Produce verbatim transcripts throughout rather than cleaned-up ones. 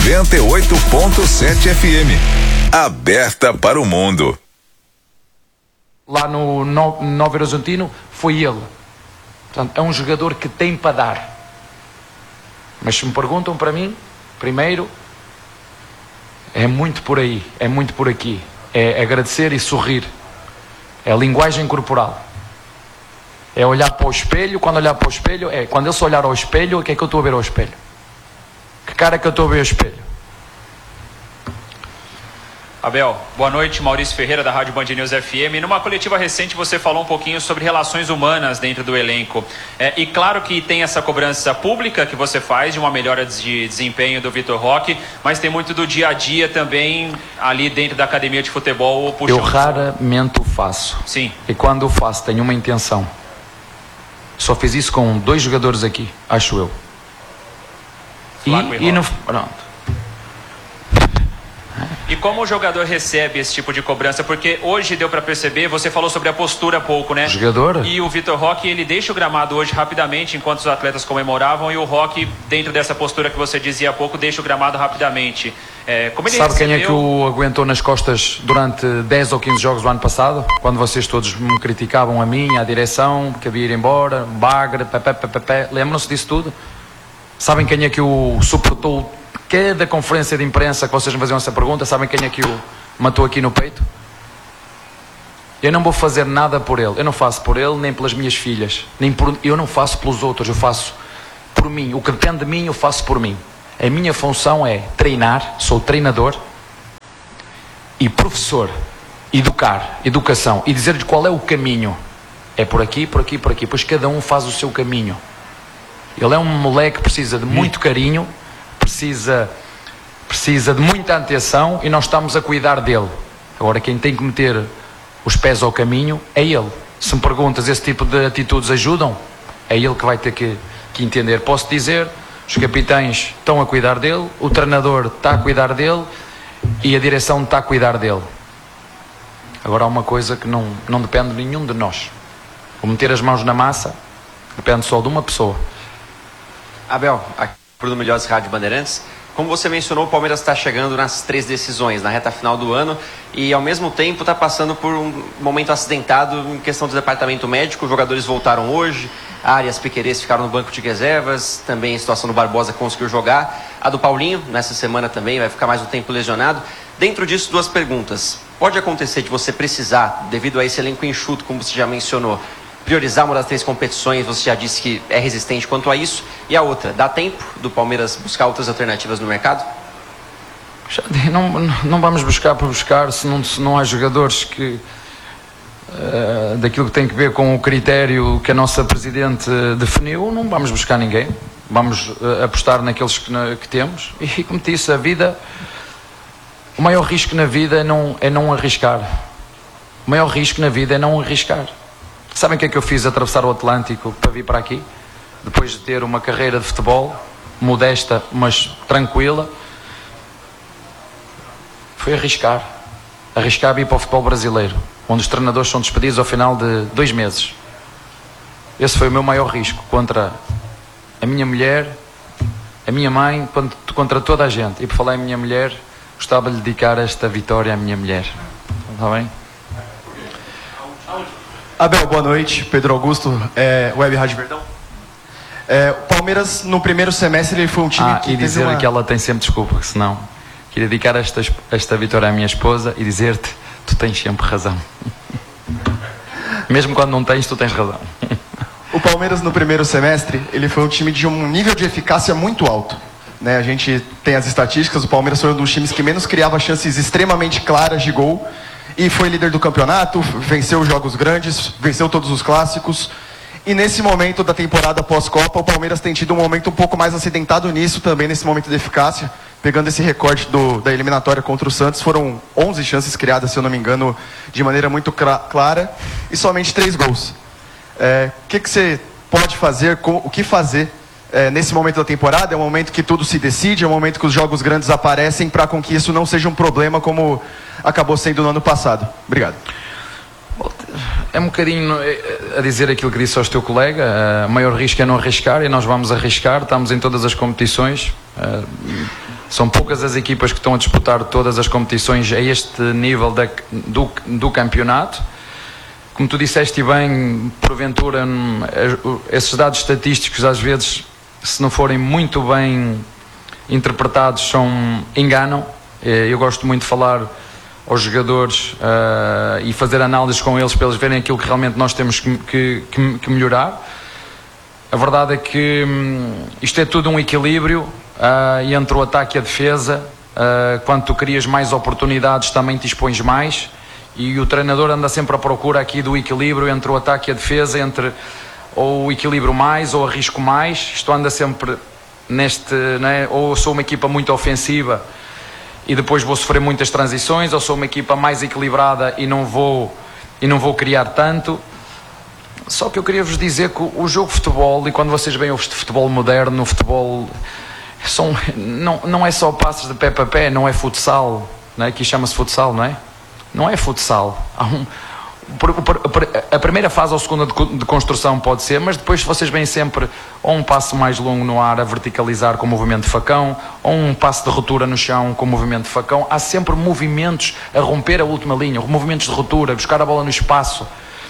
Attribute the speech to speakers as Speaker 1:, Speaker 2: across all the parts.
Speaker 1: noventa e oito ponto sete F M. Aberta para o mundo.
Speaker 2: Lá no Novo Horizontino foi ele. Portanto, é um jogador que tem para dar. Mas se me perguntam para mim, primeiro, é muito por aí, é muito por aqui. É agradecer e sorrir. É a linguagem corporal. É olhar para o espelho. Quando olhar para o espelho, é quando ele se olhar ao espelho, o que é que eu estou a ver ao espelho? Que cara é que eu estou a ver ao espelho?
Speaker 3: Abel, boa noite, Maurício Ferreira da Rádio Band News F M. Numa coletiva recente você falou um pouquinho sobre relações humanas dentro do elenco. É, e claro que tem essa cobrança pública que você faz de uma melhora de desempenho do Vitor Roque, mas tem muito do dia a dia também ali dentro da academia de futebol. Puxão.
Speaker 2: Eu raramente o faço.
Speaker 3: Sim.
Speaker 2: E quando o faço tenho uma intenção. Só fiz isso com dois jogadores aqui, acho eu. E, e, e no... Pronto.
Speaker 3: E como o jogador recebe esse tipo de cobrança? Porque hoje deu para perceber, você falou sobre a postura há pouco, né?
Speaker 2: O jogador?
Speaker 3: E o Vitor Roque, ele deixa o gramado hoje rapidamente, enquanto os atletas comemoravam, e o Roque, dentro dessa postura que você dizia há pouco, deixa o gramado rapidamente. É, como ele
Speaker 2: Sabe
Speaker 3: recebeu...
Speaker 2: quem é que o aguentou nas costas durante dez ou quinze jogos do ano passado? Quando vocês todos me criticavam a mim, a direção, que havia ir embora, bagre, pé, pé, pé, pé. Lembram-se disso tudo? Sabem quem é que o suportou cada conferência de imprensa que vocês me faziam essa pergunta? Sabem quem é que o matou aqui no peito? Eu não vou fazer nada por ele. Eu não faço por ele, nem pelas minhas filhas, nem por... eu não faço pelos outros, eu faço por mim. O que depende de mim, eu faço por mim. A minha função é treinar, sou treinador e professor, educar, educação, e dizer-lhes qual é o caminho. É por aqui, por aqui, por aqui. Pois cada um faz o seu caminho. Ele é um moleque que precisa de muito carinho, precisa, precisa de muita atenção, e nós estamos a cuidar dele. Agora quem tem que meter os pés ao caminho é ele. Se me perguntas, esse tipo de atitudes ajudam? É ele que vai ter que, que entender. Posso dizer, os capitães estão a cuidar dele, o treinador está a cuidar dele e a direção está a cuidar dele. Agora há uma coisa que não, não depende de nenhum de nós. O meter as mãos na massa depende só de uma pessoa.
Speaker 4: Abel, aqui Bruno Milhões, Rádio Bandeirantes. Como você mencionou, o Palmeiras está chegando nas três decisões, na reta final do ano, e ao mesmo tempo está passando por um momento acidentado em questão do departamento médico. Os jogadores voltaram hoje, Arias, Piquerez ficaram no banco de reservas, também a situação do Barbosa conseguiu jogar, a do Paulinho nessa semana também vai ficar mais um tempo lesionado. Dentro disso, duas perguntas. Pode acontecer de você precisar, devido a esse elenco enxuto, como você já mencionou, priorizar uma das três competições? Você já disse que é resistente quanto a isso. E a outra, dá tempo do Palmeiras buscar outras alternativas no mercado?
Speaker 2: Não, não vamos buscar por buscar se não, se não há jogadores que uh, daquilo que tem que ver com o critério que a nossa Presidente definiu. Não vamos buscar ninguém, vamos uh, apostar naqueles que, na, que temos. E como disse, a vida, o maior risco na vida é não, é não arriscar. O maior risco na vida é não arriscar. Sabem o que é que eu fiz atravessar o Atlântico para vir para aqui? Depois de ter uma carreira de futebol modesta, mas tranquila, foi arriscar. Arriscar vir para o futebol brasileiro, onde os treinadores são despedidos ao final de dois meses. Esse foi o meu maior risco, contra a minha mulher, a minha mãe, contra toda a gente. E por falar em minha mulher, gostava de dedicar esta vitória à minha mulher. Está bem?
Speaker 5: Abel, boa noite. Pedro Augusto, é, Web Rádio Verdão. É, o Palmeiras, no primeiro semestre, ele foi um time
Speaker 2: ah,
Speaker 5: que
Speaker 2: e dizer
Speaker 5: uma...
Speaker 2: que ela tem sempre desculpa, senão queria dedicar esta, esta vitória à minha esposa e dizer-te, tu tens sempre razão. Mesmo quando não tens, tu tens razão.
Speaker 5: O Palmeiras, no primeiro semestre, ele foi um time de um nível de eficácia muito alto. Né? A gente tem as estatísticas, o Palmeiras foi um dos times que menos criava chances extremamente claras de gol. E foi líder do campeonato, venceu os jogos grandes, venceu todos os clássicos. E nesse momento da temporada pós-Copa, o Palmeiras tem tido um momento um pouco mais acidentado nisso também, nesse momento de eficácia. Pegando esse recorte do, da eliminatória contra o Santos, foram onze chances criadas, se eu não me engano, de maneira muito clara, e somente três gols. É, o que, que você pode fazer, com, o que fazer é, nesse momento da temporada? É um momento que tudo se decide, é um momento que os jogos grandes aparecem, para com que isso não seja um problema como acabou sendo no ano passado. Obrigado.
Speaker 2: É um bocadinho a dizer aquilo que disse ao teu colega. O maior risco é não arriscar, e nós vamos arriscar. Estamos em todas as competições. São poucas as equipas que estão a disputar todas as competições a este nível da, do, do campeonato. Como tu disseste bem, porventura, esses dados estatísticos às vezes, se não forem muito bem interpretados, são, enganam. Eu gosto muito de falar aos jogadores uh, e fazer análises com eles para eles verem aquilo que realmente nós temos que, que, que melhorar. A verdade é que hum, isto é tudo um equilíbrio uh, entre o ataque e a defesa. Uh, quando tu crias mais oportunidades, também te expões mais, e o treinador anda sempre à procura aqui do equilíbrio entre o ataque e a defesa, entre ou o equilíbrio mais ou arrisco mais. Isto anda sempre neste, né? Ou sou uma equipa muito ofensiva e depois vou sofrer muitas transições, ou sou uma equipa mais equilibrada e não vou, e não vou criar tanto. Só que eu queria vos dizer que o jogo de futebol, e quando vocês veem o futebol moderno, o futebol são, não, não é só passos de pé para pé, não é futsal, não é? Aqui chama-se futsal, não é? Não é futsal. Há um, a primeira fase ou a segunda de construção pode ser, mas depois vocês veem sempre ou um passo mais longo no ar a verticalizar com movimento de facão, ou um passo de ruptura no chão com movimento de facão. Há sempre movimentos a romper a última linha, movimentos de ruptura, buscar a bola no espaço.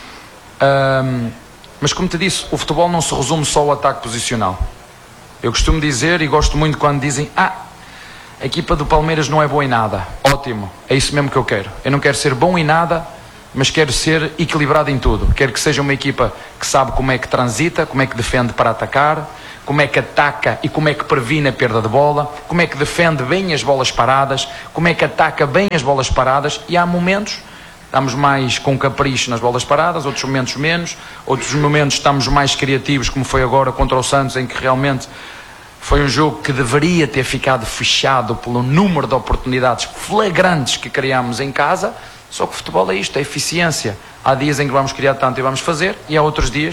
Speaker 2: Um, mas como te disse, o futebol não se resume só ao ataque posicional. Eu costumo dizer, e gosto muito quando dizem: ah, a equipa do Palmeiras não é boa em nada. Ótimo, é isso mesmo que eu quero. Eu não quero ser bom em nada, mas quero ser equilibrado em tudo. Quero que seja uma equipa que sabe como é que transita, como é que defende para atacar, como é que ataca e como é que previne a perda de bola, como é que defende bem as bolas paradas, como é que ataca bem as bolas paradas. E há momentos estamos mais com capricho nas bolas paradas, outros momentos menos, outros momentos estamos mais criativos, como foi agora contra o Santos, em que realmente foi um jogo que deveria ter ficado fechado pelo número de oportunidades flagrantes que criámos em casa. Só que o futebol é isto, é eficiência. Há dias em que vamos criar tanto e vamos fazer, e há outros dias,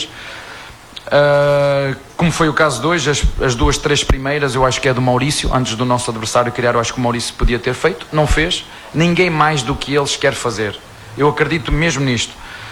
Speaker 2: uh, como foi o caso de hoje, as, as duas, três primeiras, eu acho que é do Maurício, antes do nosso adversário criar, eu acho que o Maurício podia ter feito, não fez. Ninguém mais do que eles quer fazer. Eu acredito mesmo nisto.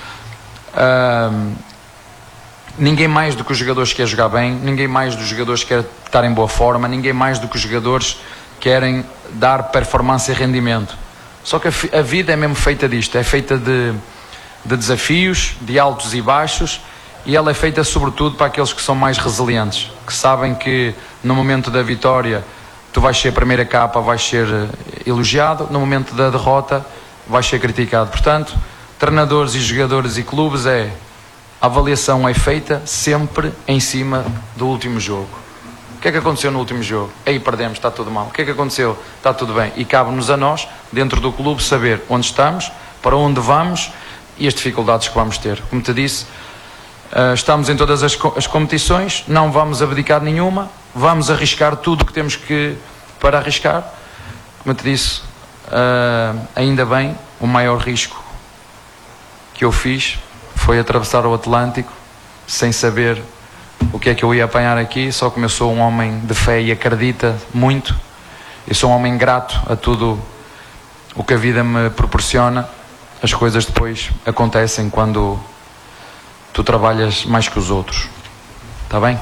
Speaker 2: Uh, ninguém mais do que os jogadores quer jogar bem, ninguém mais dos jogadores quer estar em boa forma, ninguém mais do que os jogadores querem dar performance e rendimento. Só que a, a vida é mesmo feita disto, é feita de, de desafios, de altos e baixos, e ela é feita sobretudo para aqueles que são mais resilientes, que sabem que no momento da vitória tu vais ser a primeira capa, vais ser elogiado, no momento da derrota vais ser criticado. Portanto, treinadores e jogadores e clubes, é, a avaliação é feita sempre em cima do último jogo. O que é que aconteceu no último jogo? Aí perdemos, está tudo mal. O que é que aconteceu? Está tudo bem. E cabe-nos a nós, dentro do clube, saber onde estamos, para onde vamos e as dificuldades que vamos ter. Como te disse, estamos em todas as, as competições, não vamos abdicar nenhuma, vamos arriscar tudo o que temos que para arriscar. Como te disse, ainda bem, o maior risco que eu fiz foi atravessar o Atlântico sem saber o que é que eu ia apanhar aqui. Só como eu sou um homem de fé e acredita muito, eu sou um homem grato a tudo o que a vida me proporciona. As coisas depois acontecem quando tu trabalhas mais que os outros. Está bem?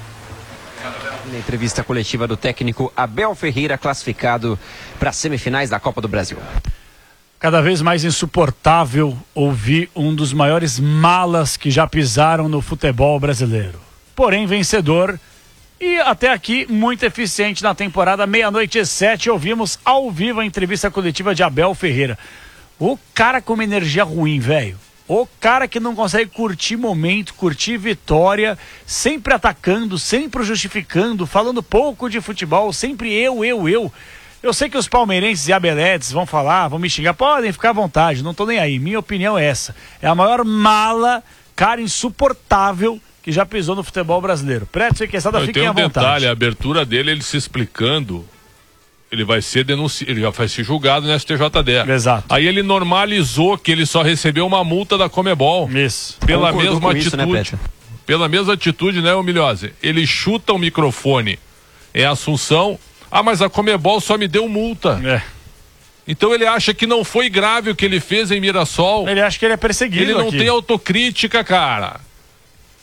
Speaker 6: Na entrevista coletiva do técnico Abel Ferreira, classificado para as semifinais da Copa do Brasil.
Speaker 7: Cada vez mais insuportável ouvir um dos maiores malas que já pisaram no futebol brasileiro. Porém vencedor e até aqui muito eficiente na temporada. Meia-noite e sete, ouvimos ao vivo a entrevista coletiva de Abel Ferreira. O cara com uma energia ruim, velho. O cara que não consegue curtir momento, curtir vitória, sempre atacando, sempre justificando, falando pouco de futebol, sempre eu, eu, eu. Eu sei que os palmeirenses e abeletes vão falar, vão me xingar, podem ficar à vontade, não tô nem aí. Minha opinião é essa. É a maior mala, cara insuportável que já pisou no futebol brasileiro. Preto e Quesada, fiquem à vontade.
Speaker 8: Tem um detalhe, a abertura dele, ele se explicando, ele vai ser denunciado, ele já vai ser julgado no S T J D.
Speaker 7: Exato.
Speaker 8: Aí ele normalizou que ele só recebeu uma multa da Comebol.
Speaker 7: Isso.
Speaker 8: Pela
Speaker 6: Concordou
Speaker 8: mesma
Speaker 6: com isso,
Speaker 8: atitude.
Speaker 6: né, Preto?
Speaker 8: Pela mesma atitude, né, Milhose? Ele chuta o microfone em Assunção. Ah, mas a Comebol só me deu multa.
Speaker 7: É.
Speaker 8: Então ele acha que não foi grave o que ele fez em Mirassol.
Speaker 7: Ele acha que ele é perseguido.
Speaker 8: Ele não
Speaker 7: aqui.
Speaker 8: tem autocrítica, cara.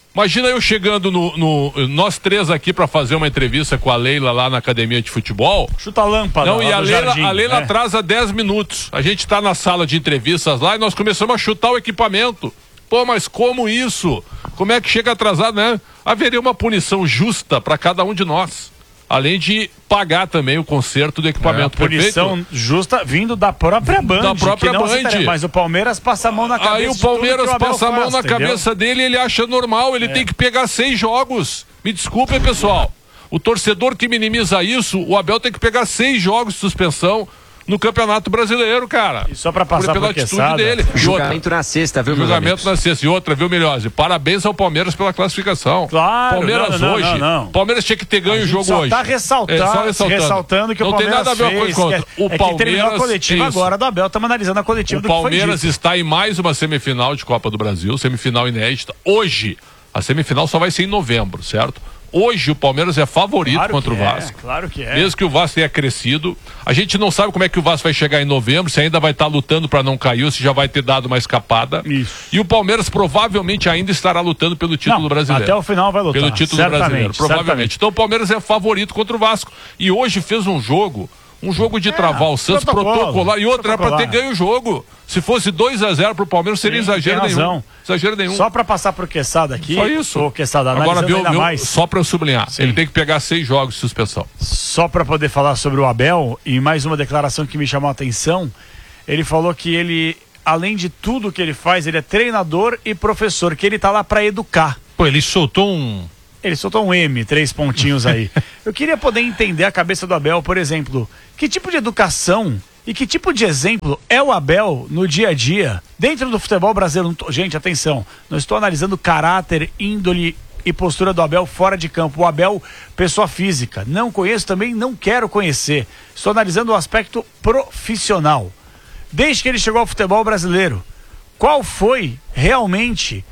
Speaker 8: Imagina eu chegando no, no nós três aqui para fazer uma entrevista com a Leila lá na academia de futebol.
Speaker 7: Chuta a lâmpada.
Speaker 8: Não, e a Leila,
Speaker 7: jardim,
Speaker 8: a Leila
Speaker 7: né?
Speaker 8: atrasa dez minutos. A gente tá na sala de entrevistas lá e nós começamos a chutar o equipamento. Pô, mas como isso? Como é que chega atrasado, né? Haveria uma punição justa para cada um de nós. Além de pagar também o conserto do equipamento.
Speaker 7: É, punição
Speaker 8: perfeito?
Speaker 7: Justa vindo da própria Band.
Speaker 8: Da própria Band.
Speaker 7: Mas o Palmeiras passa a mão na cabeça.
Speaker 8: Aí o
Speaker 7: de tudo
Speaker 8: Palmeiras
Speaker 7: que o Abel
Speaker 8: passa a mão
Speaker 7: faz,
Speaker 8: na
Speaker 7: entendeu?
Speaker 8: cabeça dele e ele acha normal. Ele é. tem que pegar seis jogos. Me desculpem, pessoal. O torcedor que minimiza isso, o Abel tem que pegar seis jogos de suspensão no Campeonato Brasileiro, cara.
Speaker 7: E só pra passar
Speaker 8: pela
Speaker 7: por
Speaker 8: atitude
Speaker 7: quesada,
Speaker 8: dele.
Speaker 6: Julgamento na sexta, viu, meus
Speaker 8: Julgamento
Speaker 6: amigos?
Speaker 8: na sexta. E outra, viu, Milhose? Parabéns ao Palmeiras pela classificação.
Speaker 7: Claro,
Speaker 8: Palmeiras
Speaker 7: não, não,
Speaker 8: hoje.
Speaker 7: não, não.
Speaker 8: Palmeiras tinha que ter ganho
Speaker 7: A
Speaker 8: o
Speaker 7: gente
Speaker 8: jogo
Speaker 7: só
Speaker 8: hoje.
Speaker 7: tá ressaltando,
Speaker 8: É, só ressaltando.
Speaker 7: ressaltando que
Speaker 8: não
Speaker 7: o Palmeiras
Speaker 8: tem nada a ver
Speaker 7: fez,
Speaker 8: com a coisa.
Speaker 7: que é,
Speaker 8: O
Speaker 7: é
Speaker 8: Palmeiras,
Speaker 7: que terminou a coletiva
Speaker 8: isso.
Speaker 7: agora do Abel, estamos analisando a coletiva
Speaker 8: O
Speaker 7: do que foi
Speaker 8: Palmeiras
Speaker 7: dito.
Speaker 8: está em mais uma semifinal de Copa do Brasil, semifinal inédita. Hoje, a semifinal só vai ser em novembro, certo? Hoje o Palmeiras é favorito
Speaker 7: Claro
Speaker 8: contra o
Speaker 7: que é,
Speaker 8: Vasco.
Speaker 7: claro que é.
Speaker 8: Mesmo que o Vasco tenha crescido. A gente não sabe como é que o Vasco vai chegar em novembro, se ainda vai estar lutando para não cair ou se já vai ter dado uma escapada.
Speaker 7: Isso.
Speaker 8: E o Palmeiras provavelmente ainda estará lutando pelo título
Speaker 7: Não,
Speaker 8: brasileiro.
Speaker 7: até o final vai lutar.
Speaker 8: Pelo título
Speaker 7: certamente,
Speaker 8: brasileiro, provavelmente.
Speaker 7: certamente.
Speaker 8: Então o Palmeiras é favorito contra o Vasco. E hoje fez um jogo, um jogo de
Speaker 7: É,
Speaker 8: travar o Santos,
Speaker 7: protocolo,
Speaker 8: protocolar. E outra, era para ter
Speaker 7: protocolar.
Speaker 8: ganho o jogo. Se fosse dois a zero pro Palmeiras, seria
Speaker 7: Sim,
Speaker 8: exagero
Speaker 7: tem
Speaker 8: nenhum.
Speaker 7: razão.
Speaker 8: Exagero nenhum.
Speaker 7: Só pra passar pro Quesada aqui.
Speaker 8: Só isso.
Speaker 7: O Quesada,
Speaker 8: Agora,
Speaker 7: analisando
Speaker 8: viu,
Speaker 7: ainda
Speaker 8: viu,
Speaker 7: mais.
Speaker 8: só para eu sublinhar,
Speaker 7: Sim.
Speaker 8: ele tem que pegar seis jogos de suspensão.
Speaker 7: Só para poder falar sobre o Abel, e mais uma declaração que me chamou a atenção, ele falou que ele, além de tudo que ele faz, ele é treinador e professor, que ele tá lá para educar.
Speaker 9: Pô, ele soltou um...
Speaker 7: Ele soltou um M, três pontinhos aí. Eu queria poder entender a cabeça do Abel, por exemplo, que tipo de educação e que tipo de exemplo é o Abel no dia a dia, dentro do futebol brasileiro. Não tô- Gente, atenção, não estou analisando caráter, índole e postura do Abel fora de campo. O Abel, pessoa física, não conheço também, não quero conhecer. Estou analisando o aspecto profissional. Desde que ele chegou ao futebol brasileiro, qual foi realmente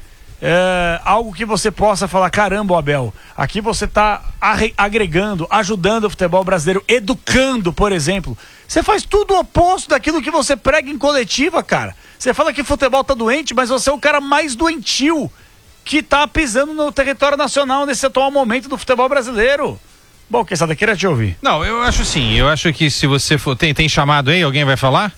Speaker 7: é, algo que você possa falar, caramba, Abel, aqui você está agregando, ajudando o futebol brasileiro, educando, por exemplo. Você faz tudo o oposto daquilo que você prega em coletiva, cara. Você fala que futebol tá doente, mas você é o cara mais doentio que tá pisando no território nacional nesse atual momento do futebol brasileiro. Bom, quem sabe queira te ouvir.
Speaker 9: Não, eu acho sim, eu acho que se você for... Tem, tem chamado aí? Alguém vai falar?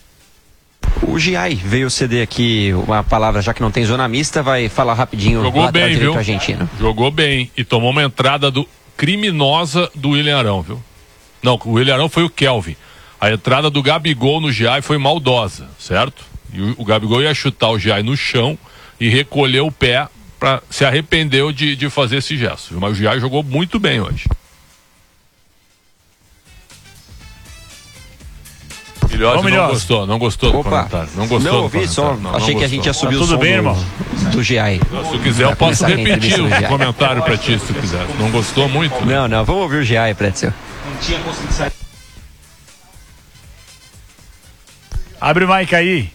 Speaker 6: O Giai veio ceder aqui uma palavra, já que não tem zona mista, vai falar rapidinho.
Speaker 8: Jogou
Speaker 6: lateral
Speaker 8: bem,
Speaker 6: direito
Speaker 8: viu?
Speaker 6: argentino.
Speaker 8: Jogou bem e tomou uma entrada do criminosa do William Arão, viu? Não, o William Arão foi o Kelvin. A entrada do Gabigol no Giai foi maldosa, certo? E o, o Gabigol ia chutar o Giai no chão e recolheu o pé, pra, se arrependeu de, de fazer esse gesto. Mas o Giai jogou muito bem hoje. Milhose não
Speaker 7: Milhose.
Speaker 8: gostou, não gostou do
Speaker 6: Opa,
Speaker 8: comentário. Não gostou
Speaker 6: não
Speaker 8: do
Speaker 6: ouvi, só
Speaker 8: comentário. Não,
Speaker 6: achei
Speaker 8: não
Speaker 6: que a gente ia
Speaker 8: gostou.
Speaker 6: subir
Speaker 7: Tá
Speaker 6: o
Speaker 7: tudo
Speaker 6: som
Speaker 7: bem,
Speaker 6: do,
Speaker 7: irmão?
Speaker 6: do Giai.
Speaker 8: Se tu quiser, eu
Speaker 6: Vai
Speaker 8: posso
Speaker 6: começar a
Speaker 8: repetir
Speaker 6: entrevista
Speaker 8: o
Speaker 6: do Giai.
Speaker 8: comentário pra ti, se tu quiser. Não gostou muito? né?
Speaker 6: Não, não, vamos ouvir o Giai, Pretzel.
Speaker 7: Abre o mic aí.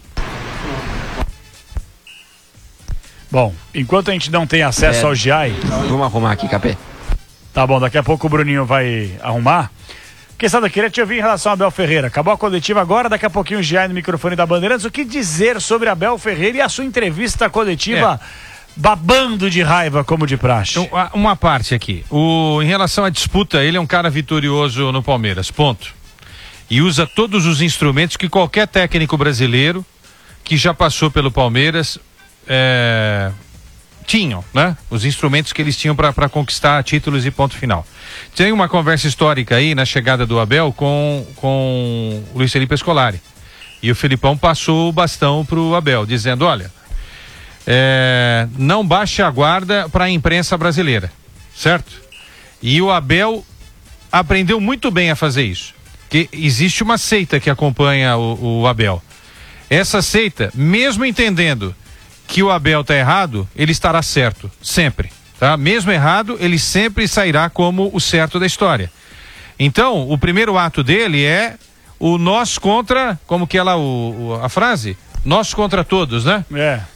Speaker 7: Bom, enquanto a gente não tem acesso
Speaker 6: É.
Speaker 7: ao Giai,
Speaker 6: Vamos arrumar aqui, Capê.
Speaker 7: tá bom, daqui a pouco o Bruninho vai arrumar. Quesada, queria te ouvir em relação a Abel Ferreira. Acabou a coletiva agora, daqui a pouquinho o Giai no microfone da Bandeirantes. O que dizer sobre Abel Ferreira e a sua entrevista coletiva babando de raiva, como de praxe?
Speaker 9: Então, a- uma parte aqui. O, em relação à disputa, ele é um cara vitorioso no Palmeiras, ponto. E usa todos os instrumentos que qualquer técnico brasileiro que já passou pelo Palmeiras é, tinham, né? Os instrumentos que eles tinham para conquistar títulos e ponto final. Tem uma conversa histórica aí na chegada do Abel com, com o Luiz Felipe Scolari. E o Felipão passou o bastão pro Abel, dizendo, olha, é, não baixe a guarda para a imprensa brasileira, certo? E o Abel aprendeu muito bem a fazer isso. Que existe uma seita que acompanha o, o Abel. Essa seita, mesmo entendendo que o Abel está errado, ele estará certo, sempre. Tá? Mesmo errado, ele sempre sairá como o certo da história. Então, o primeiro ato dele é o nós contra, como que ela, o, o- a frase? Nós contra todos, né?
Speaker 7: É.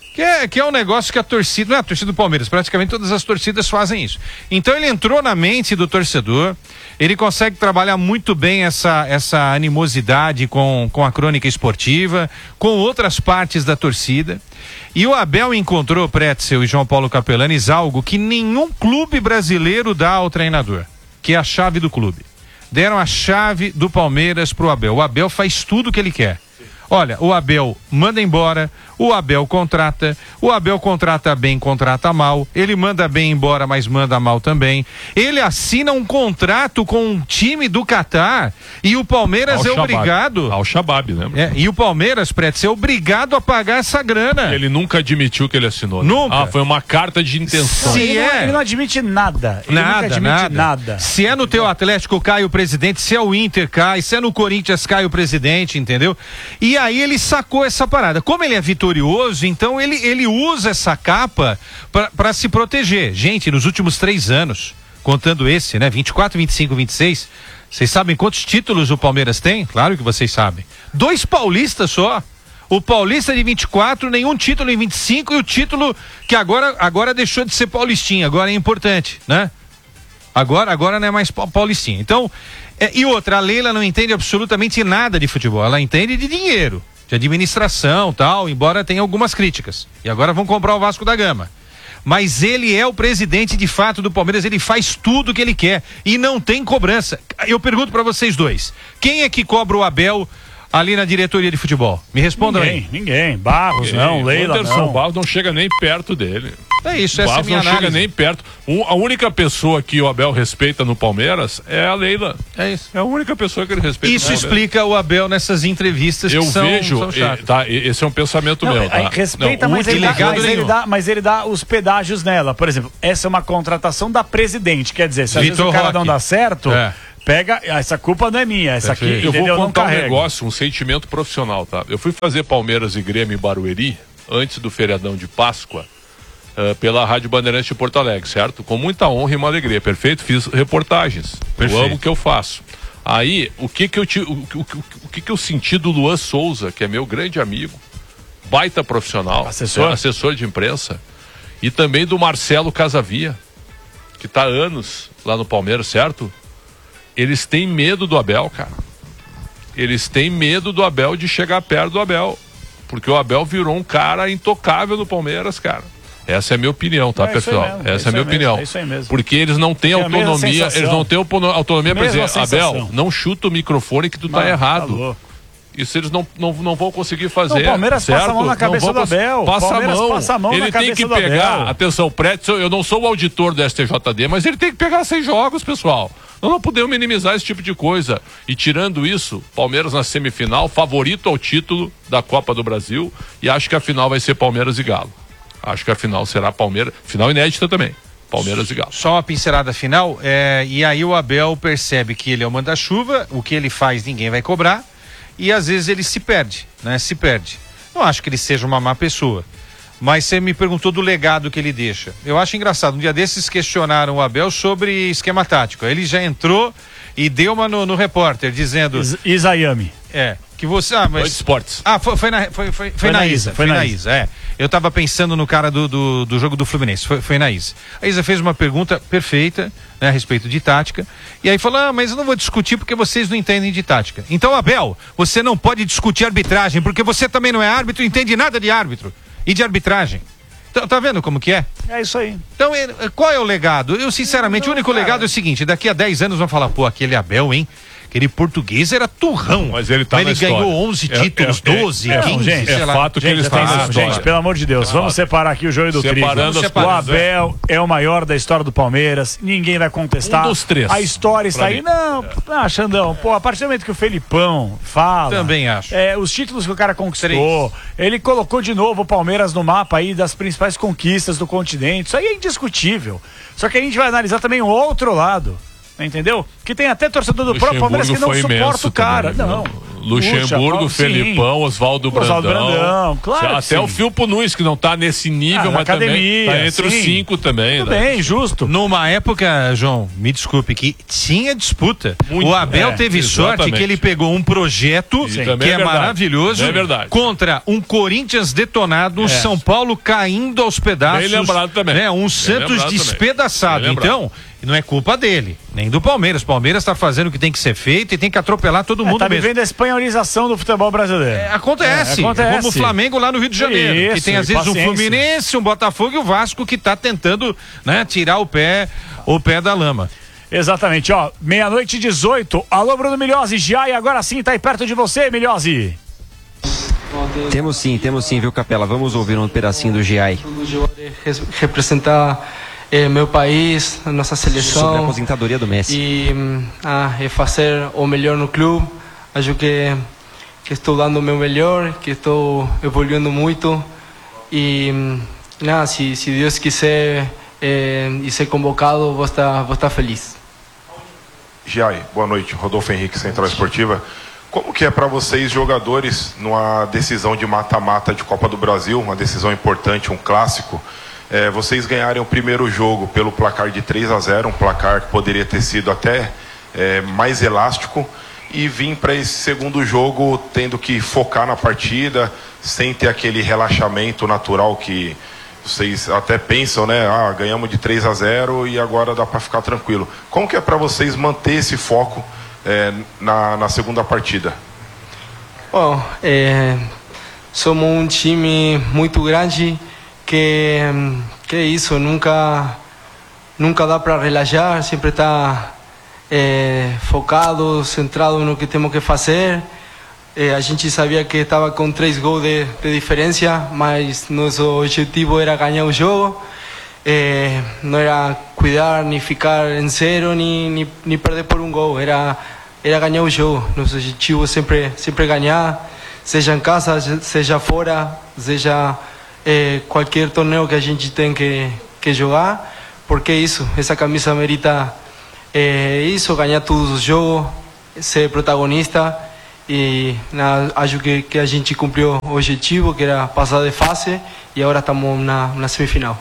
Speaker 9: Que é, que é um negócio que a torcida, não é a torcida do Palmeiras, praticamente todas as torcidas fazem isso. Então ele entrou na mente do torcedor, ele consegue trabalhar muito bem essa, essa animosidade com, com a crônica esportiva, com outras partes da torcida. E o Abel encontrou, Pretzel e João Paulo Capelanes, algo que nenhum clube brasileiro dá ao treinador, que é a chave do clube. Deram a chave do Palmeiras pro Abel. O Abel faz tudo o que ele quer. Olha, o Abel manda embora, o Abel contrata, o Abel contrata bem, contrata mal, ele manda bem embora, mas manda mal também. Ele assina um contrato com um time do Catar e o Palmeiras é obrigado...
Speaker 8: Ao Shabab, né?
Speaker 9: É, e o Palmeiras, Pretz, é obrigado a pagar essa grana.
Speaker 8: Ele nunca admitiu que ele assinou. Né?
Speaker 9: Nunca.
Speaker 8: Ah, foi uma carta de intenção.
Speaker 7: Se ele, é... não, ele não admite nada. Ele
Speaker 9: nada,
Speaker 7: nunca admite
Speaker 9: nada.
Speaker 7: nada.
Speaker 9: Se é no teu Atlético, cai o presidente. Se é o Inter, cai. Se é no Corinthians, cai o presidente, entendeu? E aí ele sacou essa parada. Como ele é vitorioso, então ele, ele usa essa capa para se proteger. Gente, nos últimos três anos, contando esse, né? vinte e quatro, vinte e cinco, vinte e seis, vocês sabem quantos títulos o Palmeiras tem? Claro que vocês sabem. Dois paulistas só. O paulista de vinte e quatro, nenhum título em vinte e cinco, e o título que agora, agora deixou de ser paulistinha, agora é importante, né? Agora, agora não é mais paulistinha. Então, é, e outra, a Leila não entende absolutamente nada de futebol, ela entende de dinheiro, de administração, tal, embora tenha algumas críticas. E agora vão comprar o Vasco da Gama. Mas ele é o presidente de fato do Palmeiras, ele faz tudo o que ele quer e não tem cobrança. Eu pergunto para vocês dois, quem é que cobra o Abel ali na diretoria de futebol? Me respondam
Speaker 7: ninguém,
Speaker 9: aí.
Speaker 7: Ninguém, Barros
Speaker 8: ninguém.
Speaker 7: não, Leila
Speaker 8: Anderson
Speaker 7: não.
Speaker 8: Barros não chega nem perto dele.
Speaker 9: É isso, essa é a
Speaker 8: Barros
Speaker 9: minha
Speaker 8: não
Speaker 9: análise.
Speaker 8: chega nem perto. Um, a única pessoa que o Abel respeita no Palmeiras é a Leila.
Speaker 9: É isso.
Speaker 8: É a única pessoa que ele respeita.
Speaker 9: Isso explica o Abel nessas entrevistas
Speaker 8: eu
Speaker 9: que são,
Speaker 8: vejo,
Speaker 9: são chatas.
Speaker 8: e, tá, esse é um pensamento
Speaker 7: Não,
Speaker 8: meu. Tá?
Speaker 7: Respeita,
Speaker 8: não,
Speaker 7: mas, ele dá, mas, ele
Speaker 9: nenhum.
Speaker 7: dá, mas ele dá os pedágios nela. Por exemplo, essa é uma contratação da presidente. Quer dizer, se às vezes
Speaker 9: Vitor
Speaker 7: o cara
Speaker 9: Roque.
Speaker 7: não dá certo,
Speaker 8: É.
Speaker 7: pega, essa culpa não é minha, essa aqui,
Speaker 8: Eu
Speaker 7: entendeu?
Speaker 8: vou
Speaker 7: Não
Speaker 8: contar um
Speaker 7: carrega.
Speaker 8: negócio, um sentimento profissional, tá? Eu fui fazer Palmeiras e Grêmio em Barueri, antes do feriadão de Páscoa, uh, pela Rádio Bandeirantes de Porto Alegre, certo? Com muita honra e uma alegria, perfeito? Fiz reportagens.
Speaker 9: Perfeito.
Speaker 8: Eu amo o que eu faço. Aí, o que que eu, te, o, o, o, o que que eu senti do Luan Souza, que é meu grande amigo, baita profissional,
Speaker 7: Assessor?
Speaker 8: é, assessor de imprensa, e também do Marcelo Casavia, que está há anos lá no Palmeiras, certo? Eles têm medo do Abel, cara. Eles têm medo do Abel, de chegar perto do Abel. Porque o Abel virou um cara intocável no Palmeiras, cara. Essa é a minha opinião, tá,
Speaker 7: É isso aí
Speaker 8: pessoal?
Speaker 7: mesmo, é
Speaker 8: Essa
Speaker 7: isso
Speaker 8: é a minha
Speaker 7: aí
Speaker 8: opinião.
Speaker 7: mesmo, é isso aí mesmo.
Speaker 8: Porque eles não têm
Speaker 7: É a mesma
Speaker 8: autonomia,
Speaker 7: sensação.
Speaker 8: eles não têm auto- autonomia para
Speaker 7: Mesma
Speaker 8: dizer,
Speaker 7: sensação.
Speaker 8: Abel, não chuta o microfone que tu tá
Speaker 7: Não,
Speaker 8: errado.
Speaker 7: tá louco.
Speaker 8: Isso eles não, não, não vão conseguir fazer.
Speaker 7: Não, o Palmeiras
Speaker 8: certo?
Speaker 7: passa a mão na cabeça
Speaker 8: Não vão
Speaker 7: do Abel.
Speaker 8: Passa
Speaker 7: Palmeiras
Speaker 8: a mão.
Speaker 7: passa a mão
Speaker 8: ele
Speaker 7: na
Speaker 8: tem
Speaker 7: cabeça
Speaker 8: que
Speaker 7: do
Speaker 8: pegar,
Speaker 7: Abel.
Speaker 8: atenção, Pretzel, eu não sou o auditor do S T J D, mas ele tem que pegar seis jogos, pessoal. Nós não podemos minimizar esse tipo de coisa. E tirando isso, Palmeiras na semifinal, favorito ao título da Copa do Brasil, e acho que a final vai ser Palmeiras e Galo. Acho que a final será Palmeiras, final inédita também, Palmeiras e Galo.
Speaker 9: Só uma pincelada final, é, e aí o Abel percebe que ele é o manda-chuva, o que ele faz ninguém vai cobrar, e às vezes ele se perde, né? Se perde. Não acho que ele seja uma má pessoa, mas você me perguntou do legado que ele deixa. Eu acho engraçado, um dia desses questionaram o Abel sobre esquema tático. Ele já entrou e deu uma no, no repórter, dizendo...
Speaker 7: Is- Isayami.
Speaker 9: É, que você... Ah, mas...
Speaker 8: Band Esportes.
Speaker 9: Ah, foi, foi, na, foi, foi, foi,
Speaker 7: Foi
Speaker 9: na,
Speaker 7: na
Speaker 9: Isa,
Speaker 7: Isa,
Speaker 9: foi
Speaker 7: foi
Speaker 9: na
Speaker 7: na
Speaker 9: Isa, é. Eu tava pensando no cara do, do, do jogo do Fluminense, foi, foi na Isa. A Isa fez uma pergunta perfeita, né, a respeito de tática, e aí falou, ah, mas eu não vou discutir porque vocês não entendem de tática. Então, Abel, você não pode discutir arbitragem, porque você também não é árbitro e entende nada de árbitro e de arbitragem. Tá, tá vendo como que é?
Speaker 7: É isso aí.
Speaker 9: Então, é, qual é o legado? Eu, sinceramente,
Speaker 7: Não,
Speaker 9: o único
Speaker 7: cara.
Speaker 9: legado é o seguinte, daqui a dez anos vão falar, pô, aquele Abel, hein? Aquele português era turrão.
Speaker 8: Mas ele tá
Speaker 9: Mas
Speaker 8: na
Speaker 9: ele
Speaker 8: história.
Speaker 9: ganhou onze
Speaker 8: É-
Speaker 9: títulos,
Speaker 8: é- é-
Speaker 9: doze,
Speaker 8: é-
Speaker 9: quinze,
Speaker 7: gente,
Speaker 9: sei
Speaker 8: é
Speaker 9: lá.
Speaker 8: fato que
Speaker 7: Gente,
Speaker 8: eles estão na
Speaker 7: atenção,
Speaker 8: história.
Speaker 7: gente, pelo amor de Deus, vamos separar aqui o joio do trigo.
Speaker 8: Separando
Speaker 7: O
Speaker 8: as coisas,
Speaker 7: Abel é o maior da história do Palmeiras, ninguém vai contestar.
Speaker 8: Um dos três,
Speaker 7: A história está
Speaker 8: pra
Speaker 7: aí.
Speaker 8: mim.
Speaker 7: Não, ah, Xandão, pô, a partir do momento que o Felipão fala...
Speaker 9: Também acho.
Speaker 7: É, os títulos que o cara conquistou, ele colocou de novo o Palmeiras no mapa aí das principais conquistas do continente, isso aí é indiscutível. Só que a gente vai analisar também o outro lado. Entendeu? Que tem até torcedor do próprio Palmeiras que não
Speaker 8: Luxemburgo foi
Speaker 7: suporta
Speaker 8: imenso
Speaker 7: o cara.
Speaker 8: também,
Speaker 7: não.
Speaker 8: viu? Luxemburgo,
Speaker 7: Luxa,
Speaker 8: Felipão, Oswaldo Brandão.
Speaker 7: Oswaldo Brandão, claro.
Speaker 8: Até
Speaker 7: sim.
Speaker 8: o Filpo Nunes, que não tá nesse nível,
Speaker 7: Ah,
Speaker 8: mas
Speaker 7: academia,
Speaker 8: também tá entre os
Speaker 7: sim.
Speaker 8: cinco também.
Speaker 7: Tudo
Speaker 8: né?
Speaker 7: bem, justo.
Speaker 9: Numa época, João, me desculpe, que tinha disputa.
Speaker 8: Muito.
Speaker 9: O Abel
Speaker 7: É,
Speaker 9: teve
Speaker 8: exatamente.
Speaker 9: sorte que ele pegou um projeto
Speaker 8: Sim.
Speaker 9: que
Speaker 8: Também
Speaker 9: é,
Speaker 8: é verdade.
Speaker 9: maravilhoso
Speaker 8: É verdade.
Speaker 9: contra um Corinthians detonado, um
Speaker 7: É.
Speaker 9: São Paulo caindo aos pedaços.
Speaker 8: Bem lembrado também.
Speaker 9: Né, um
Speaker 8: Bem
Speaker 9: Santos
Speaker 8: lembrado
Speaker 9: despedaçado.
Speaker 8: também. Bem
Speaker 9: Então, não é culpa dele, nem do Palmeiras. O Palmeiras está fazendo o que tem que ser feito e tem que atropelar todo
Speaker 7: É,
Speaker 9: mundo
Speaker 7: tá
Speaker 9: mesmo.
Speaker 7: vivendo a espanholização do futebol brasileiro.
Speaker 9: É, acontece.
Speaker 7: É, acontece.
Speaker 9: Como o Flamengo lá no Rio de Janeiro.
Speaker 7: Isso,
Speaker 9: que tem às vezes
Speaker 7: paciência.
Speaker 9: um Fluminense, um Botafogo e o Vasco que está tentando, né, tirar o pé, o pé da lama.
Speaker 7: Exatamente, ó. Meia-noite e dezoito. Alô, Bruno Milhozzi. Giai, agora sim, tá aí perto de você, Milhozzi.
Speaker 6: Temos sim, temos sim, viu, Capela? Vamos ouvir um pedacinho do G I.
Speaker 10: Representar eh, meu país, a nossa
Speaker 6: Sobre a
Speaker 10: seleção
Speaker 6: aposentadoria do Messi.
Speaker 10: e hum, ah, e fazer o melhor no clube. Acho que, que estou dando o meu melhor, que estou evoluindo muito e hum, nada, se, se Deus quiser eh, e ser convocado, vou estar, vou estar feliz.
Speaker 11: Giai, boa noite. Rodolfo Henrique, Central Esportiva. Como que é para vocês, jogadores, numa decisão de mata-mata de Copa do Brasil, uma decisão importante, um clássico, é, vocês ganharem o primeiro jogo pelo placar de três a zero, um placar que poderia ter sido até é, mais elástico, e vir para esse segundo jogo tendo que focar na partida, sem ter aquele relaxamento natural que vocês até pensam, né? Ah, ganhamos de três a zero e agora dá para ficar tranquilo. Como que é para vocês manter esse foco é, na, na segunda partida?
Speaker 10: Bom, é, somos um time muito grande que que é isso, nunca nunca dá para relaxar, sempre está é, focado, centrado no que temos que fazer. É, a gente sabia que estava com três gols de, de diferença, mas nosso objetivo era ganhar o jogo. É, não era cuidar, nem ficar em zero, nem, nem, nem perder por um gol. Era, era ganhar o jogo. Nosso objetivo é sempre, sempre ganhar, seja em casa, seja fora, seja é, qualquer torneio que a gente tem que, que jogar. Porque é isso, essa camisa merita é, isso, ganhar todos os jogos, ser protagonista. E na, acho que, que a gente cumpriu o objetivo, que era passar de fase, e agora estamos na, na semifinal.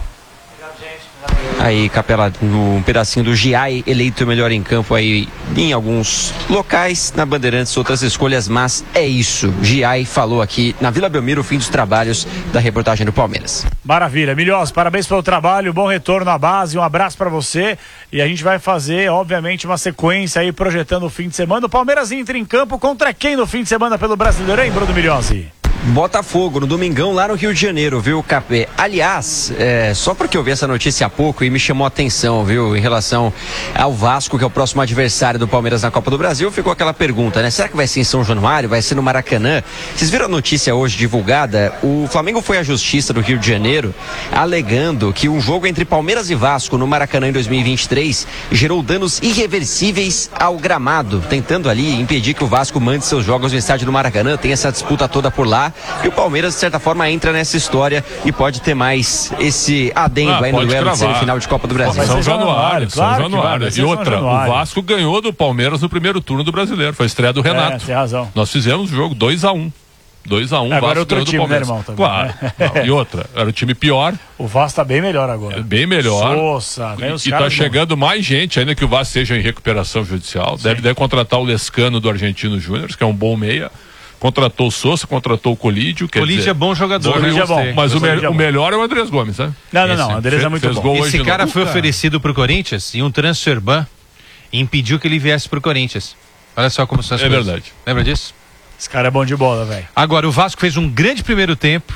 Speaker 6: Aí, Capela, um pedacinho do G I eleito melhor em campo aí em alguns locais, na Bandeirantes, outras escolhas, mas é isso. G I falou aqui na Vila Belmiro, fim dos trabalhos da reportagem do Palmeiras.
Speaker 7: Maravilha, Milhozzi, parabéns pelo trabalho, bom retorno à base, um abraço pra você e a gente vai fazer, obviamente, uma sequência aí projetando o fim de semana. O Palmeiras entra em campo contra quem no fim de semana pelo Brasileirão, hein, Bruno Milhozzi?
Speaker 6: Botafogo, no domingão, lá no Rio de Janeiro, viu, Capé? Aliás, é, só porque eu vi essa notícia há pouco e me chamou a atenção, viu, em relação ao Vasco, que é o próximo adversário do Palmeiras na Copa do Brasil, ficou aquela pergunta, né? Será que vai ser em São Januário? Vai ser no Maracanã? Vocês viram a notícia hoje divulgada? O Flamengo foi à Justiça do Rio de Janeiro, alegando que um jogo entre Palmeiras e Vasco no Maracanã em dois mil e vinte e três gerou danos irreversíveis ao gramado, tentando ali impedir que o Vasco mande seus jogos no estádio do Maracanã, tem essa disputa toda por lá. E o Palmeiras, de certa forma, entra nessa história e pode ter mais esse adendo
Speaker 8: Ah,
Speaker 6: aí no
Speaker 8: pode
Speaker 6: duelo de
Speaker 8: cravar.
Speaker 6: semifinal de Copa do Brasil.
Speaker 8: São Januário, São
Speaker 7: claro que vai,
Speaker 8: Januário.
Speaker 7: vai ser
Speaker 8: E
Speaker 7: São
Speaker 8: outra,
Speaker 7: Januário.
Speaker 8: o Vasco ganhou do Palmeiras no primeiro turno do Brasileiro. Foi a estreia do Renato.
Speaker 7: É, tem razão.
Speaker 8: Nós fizemos o jogo dois a um. dois a um,
Speaker 7: Agora
Speaker 8: Vasco
Speaker 7: outro
Speaker 8: ganhou do
Speaker 7: time, né,
Speaker 8: Palmeiras.
Speaker 7: irmão, também,
Speaker 8: Claro.
Speaker 7: né?
Speaker 8: Não, e outra, era o time pior.
Speaker 7: O Vasco tá bem melhor agora.
Speaker 8: Bem melhor.
Speaker 7: Nossa,
Speaker 8: E,
Speaker 7: né, os
Speaker 8: e tá
Speaker 7: caras
Speaker 8: chegando mais gente, ainda que o Vasco seja em recuperação judicial. Deve, deve contratar o Lescano do Argentino Júnior, que é um bom meia. Contratou o Sousa, contratou o Colídio.
Speaker 9: Colídio é bom jogador.
Speaker 7: Colídio é bom.
Speaker 8: Mas o, me,
Speaker 7: Colídio é
Speaker 8: o
Speaker 7: bom.
Speaker 8: melhor é o Andrés Gomes, né?
Speaker 7: Não, não,
Speaker 9: Esse
Speaker 7: não, o Andrés é muito
Speaker 8: fez
Speaker 7: bom.
Speaker 8: gol
Speaker 9: Esse
Speaker 8: hoje
Speaker 9: cara
Speaker 8: no...
Speaker 9: foi oferecido pro Corinthians e um transfer ban impediu que ele viesse pro Corinthians. Olha só como são as
Speaker 8: É
Speaker 9: coisas.
Speaker 8: verdade.
Speaker 9: Lembra disso?
Speaker 7: Esse cara é bom de bola, velho.
Speaker 9: Agora, o Vasco fez um grande primeiro tempo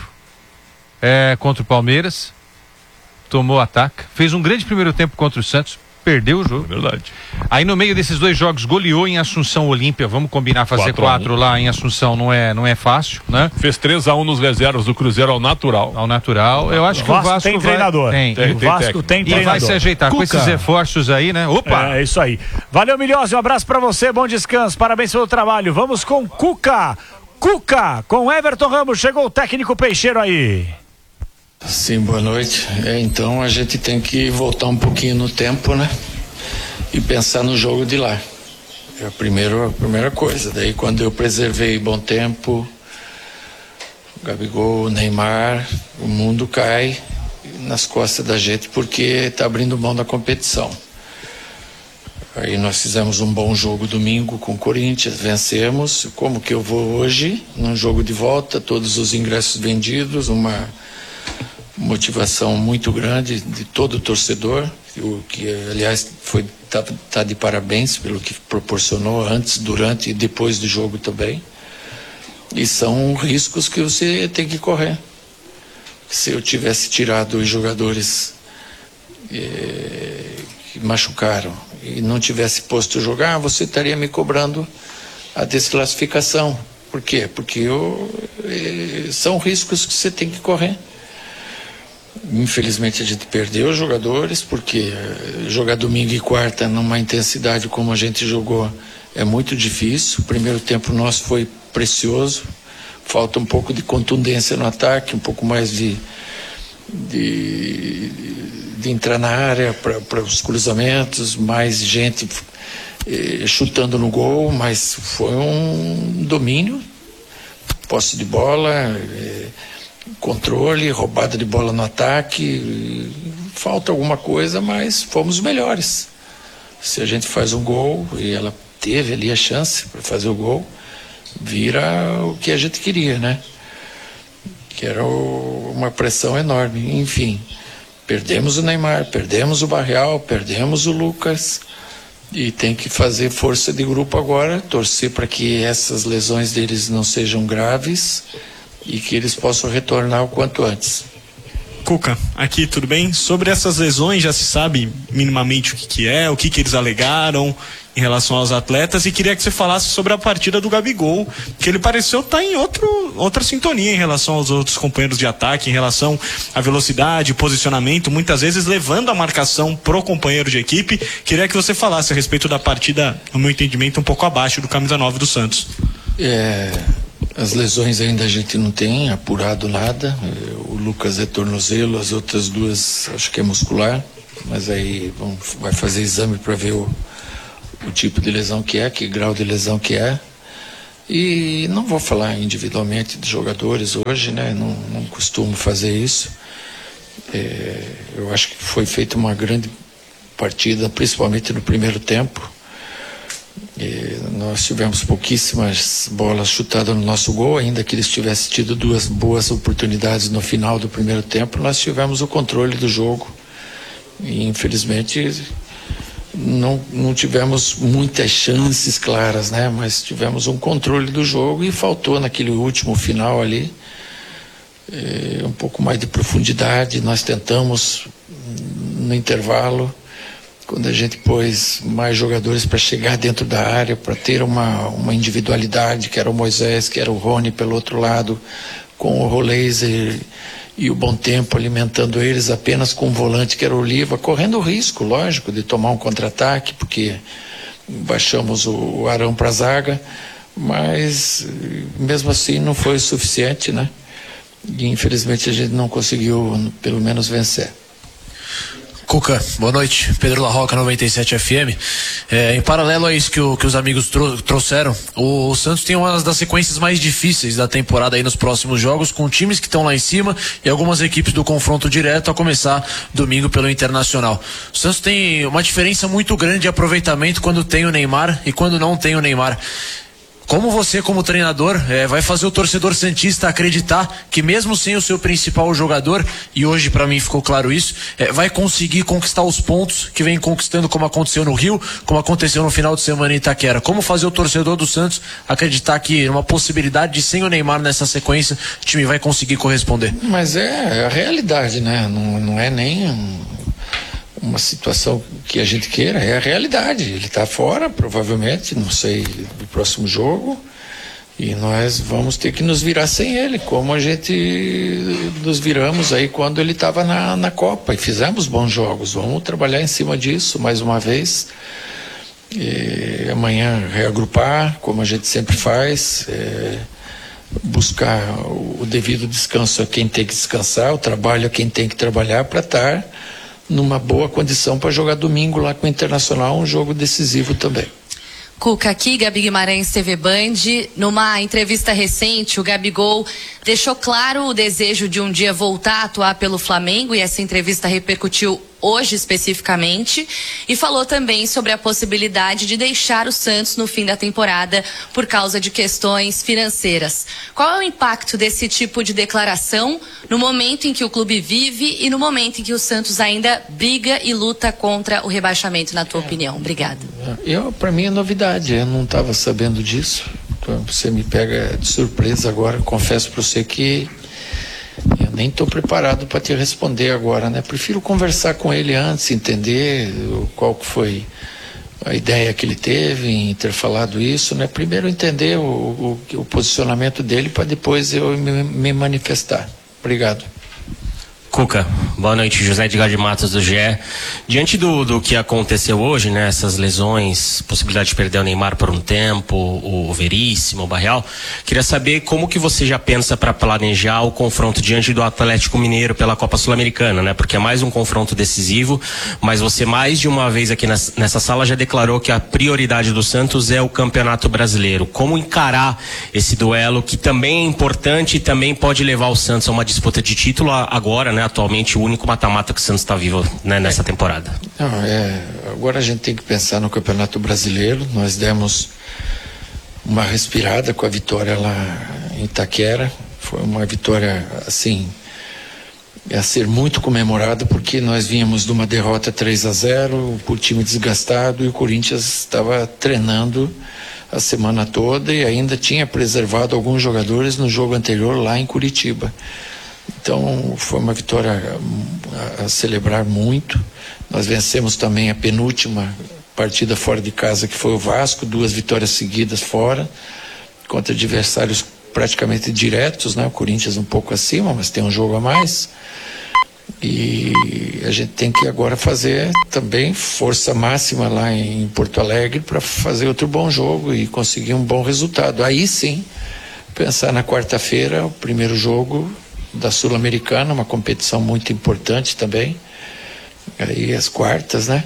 Speaker 9: é, contra o Palmeiras. Tomou ataque. Fez um grande primeiro tempo contra o Santos. Perdeu o jogo.
Speaker 8: É verdade.
Speaker 9: Aí no meio desses dois jogos goleou em Assunção Olímpia. Vamos combinar fazer
Speaker 8: quatro a um.
Speaker 9: quatro lá em Assunção, não é, não é fácil, né?
Speaker 8: Fez três a um nos reservas do Cruzeiro ao natural.
Speaker 9: Ao natural. Eu acho
Speaker 7: O
Speaker 9: que o
Speaker 7: Vasco
Speaker 9: Vasco
Speaker 7: tem
Speaker 9: vai...
Speaker 7: treinador.
Speaker 9: Tem.
Speaker 8: Tem,
Speaker 7: O
Speaker 8: tem
Speaker 7: Vasco
Speaker 8: técnico.
Speaker 7: tem
Speaker 9: E
Speaker 7: treinador.
Speaker 9: vai se ajeitar com
Speaker 7: Cuca.
Speaker 9: esses reforços aí, né? Opa!
Speaker 7: É, é isso aí. Valeu, Milhozzi, um abraço pra você, bom descanso, parabéns pelo trabalho. Vamos com Cuca. Cuca, com Everton Ramos, chegou o técnico Peixeiro aí.
Speaker 12: Sim, boa noite. É, então a gente tem que voltar um pouquinho no tempo, né? E pensar no jogo de lá. é a primeira, a primeira coisa. Daí quando eu preservei bom tempo, Gabigol, Neymar, o mundo cai nas costas da gente porque está abrindo mão da competição. Aí nós fizemos um bom jogo domingo com o Corinthians, vencemos. Como que eu vou hoje, num jogo de volta, todos os ingressos vendidos, uma motivação muito grande de todo o torcedor, o que aliás foi tá, tá de parabéns pelo que proporcionou antes, durante e depois do jogo também. E são riscos que você tem que correr. Se eu tivesse tirado os jogadores eh, que machucaram e não tivesse posto jogar, você estaria me cobrando a desclassificação. Por quê? Porque eu, eh, são riscos que você tem que correr. Infelizmente a gente perdeu os jogadores, porque eh, jogar domingo e quarta numa intensidade como a gente jogou é muito difícil. O primeiro tempo nosso foi precioso, falta um pouco de contundência no ataque, um pouco mais de de, de entrar na área para os cruzamentos, mais gente eh, chutando no gol, mas foi um domínio, posse de bola, eh, controle, roubada de bola no ataque, falta alguma coisa, mas fomos melhores. Se a gente faz um gol, e ela teve ali a chance para fazer o gol, vira o que a gente queria, né? Que era o, uma pressão enorme. Enfim, perdemos o Neymar, perdemos o Barreal, perdemos o Lucas, e tem que fazer força de grupo agora, torcer para que essas lesões deles não sejam graves e que eles possam retornar o quanto antes.
Speaker 13: Cuca, aqui tudo bem? Sobre essas lesões já se sabe minimamente o que, que é, o que, que eles alegaram em relação aos atletas, e queria que você falasse sobre a partida do Gabigol, que ele pareceu estar em outro, outra sintonia em relação aos outros companheiros de ataque, em relação à velocidade, posicionamento, muitas vezes levando a marcação pro companheiro de equipe. Queria que você falasse a respeito da partida, no meu entendimento, um pouco abaixo do camisa nove do Santos.
Speaker 12: É... As lesões ainda a gente não tem apurado nada. O Lucas é tornozelo, as outras duas acho que é muscular, mas aí vamos, vai fazer exame para ver o, o tipo de lesão que é, que grau de lesão que é. E não vou falar individualmente de jogadores hoje, né? Não, não costumo fazer isso. É, eu acho que foi feita uma grande partida, principalmente no primeiro tempo. E nós tivemos pouquíssimas bolas chutadas no nosso gol, ainda que eles tivessem tido duas boas oportunidades no final do primeiro tempo. Nós tivemos o controle do jogo e infelizmente não, não tivemos muitas chances claras, né? Mas tivemos um controle do jogo e faltou naquele último final ali é, um pouco mais de profundidade. Nós tentamos no intervalo, quando a gente pôs mais jogadores para chegar dentro da área, para ter uma, uma individualidade, que era o Moisés, que era o Rony pelo outro lado, com o Roleiser e o Bom Tempo alimentando eles, apenas com o volante, que era o Oliva, correndo o risco, lógico, de tomar um contra-ataque, porque baixamos o, o Arão para a zaga, mas mesmo assim não foi o suficiente, né? E infelizmente a gente não conseguiu pelo menos vencer.
Speaker 14: Cuca, boa noite. Pedro La Roca, noventa e sete F M. É, em paralelo a isso que, o, que os amigos tro- trouxeram, o, o Santos tem uma das sequências mais difíceis da temporada aí nos próximos jogos, com times que estão lá em cima e algumas equipes do confronto direto, a começar domingo pelo Internacional. O Santos tem uma diferença muito grande de aproveitamento quando tem o Neymar e quando não tem o Neymar. Como você, como treinador, é, vai fazer o torcedor santista acreditar que mesmo sem o seu principal jogador, e hoje para mim ficou claro isso, é, vai conseguir conquistar os pontos que vem conquistando, como aconteceu no Rio, como aconteceu no final de semana em Itaquera? Como fazer o torcedor do Santos acreditar que uma possibilidade de sem o Neymar nessa sequência, o time vai conseguir corresponder?
Speaker 12: Mas é a realidade, né? Não, não é nem um... uma situação que a gente queira, é a realidade. Ele está fora, provavelmente, não sei, do próximo jogo, e nós vamos ter que nos virar sem ele, como a gente nos viramos aí quando ele estava na, na Copa, e fizemos bons jogos. Vamos trabalhar em cima disso mais uma vez, e amanhã reagrupar, como a gente sempre faz, é, buscar o, o devido descanso a quem tem que descansar, o trabalho a quem tem que trabalhar, para estar numa boa condição para jogar domingo lá com o Internacional, um jogo decisivo também.
Speaker 15: Cuca, aqui, Gabi Guimarães, T V Band. Numa entrevista recente, o Gabigol deixou claro o desejo de um dia voltar a atuar pelo Flamengo, e essa entrevista repercutiu hoje especificamente, e falou também sobre a possibilidade de deixar o Santos no fim da temporada por causa de questões financeiras. Qual é o impacto desse tipo de declaração no momento em que o clube vive e no momento em que o Santos ainda briga e luta contra o rebaixamento, na tua opinião? Obrigada.
Speaker 12: Eu, para mim é novidade, eu não estava sabendo disso. Você me pega de surpresa agora. Confesso para você que eu nem estou preparado para te responder agora, né? Prefiro conversar com ele antes, entender qual que foi a ideia que ele teve em ter falado isso, né? Primeiro entender o, o, o posicionamento dele para depois eu me, me manifestar. Obrigado.
Speaker 16: Cuca, boa noite, José Edgar de Matos do G E. Diante do, do que aconteceu hoje, né, essas lesões, possibilidade de perder o Neymar por um tempo, o, o Veríssimo, o Barreal, queria saber como que você já pensa para planejar o confronto diante do Atlético Mineiro pela Copa Sul-Americana, né, porque é mais um confronto decisivo, mas você mais de uma vez aqui nessa, nessa sala já declarou que a prioridade do Santos é o Campeonato Brasileiro. Como encarar esse duelo que também é importante e também pode levar o Santos a uma disputa de título agora, né? Atualmente o único mata-mata que o Santos está vivo, né, nessa temporada.
Speaker 12: Não, é, agora a gente tem que pensar no Campeonato Brasileiro. Nós demos uma respirada com a vitória lá em Itaquera. Foi uma vitória, assim, a ser muito comemorada, porque nós vínhamos de uma derrota três a zero, o time desgastado, e o Corinthians estava treinando a semana toda e ainda tinha preservado alguns jogadores no jogo anterior lá em Curitiba. Então foi uma vitória a, a celebrar muito. Nós vencemos também a penúltima partida fora de casa, que foi o Vasco, duas vitórias seguidas fora, contra adversários praticamente diretos, né? O Corinthians um pouco acima, mas tem um jogo a mais. E a gente tem que agora fazer também força máxima lá em Porto Alegre para fazer outro bom jogo e conseguir um bom resultado. Aí sim, pensar na quarta-feira, o primeiro jogo da Sul-Americana, uma competição muito importante também, aí as quartas, né?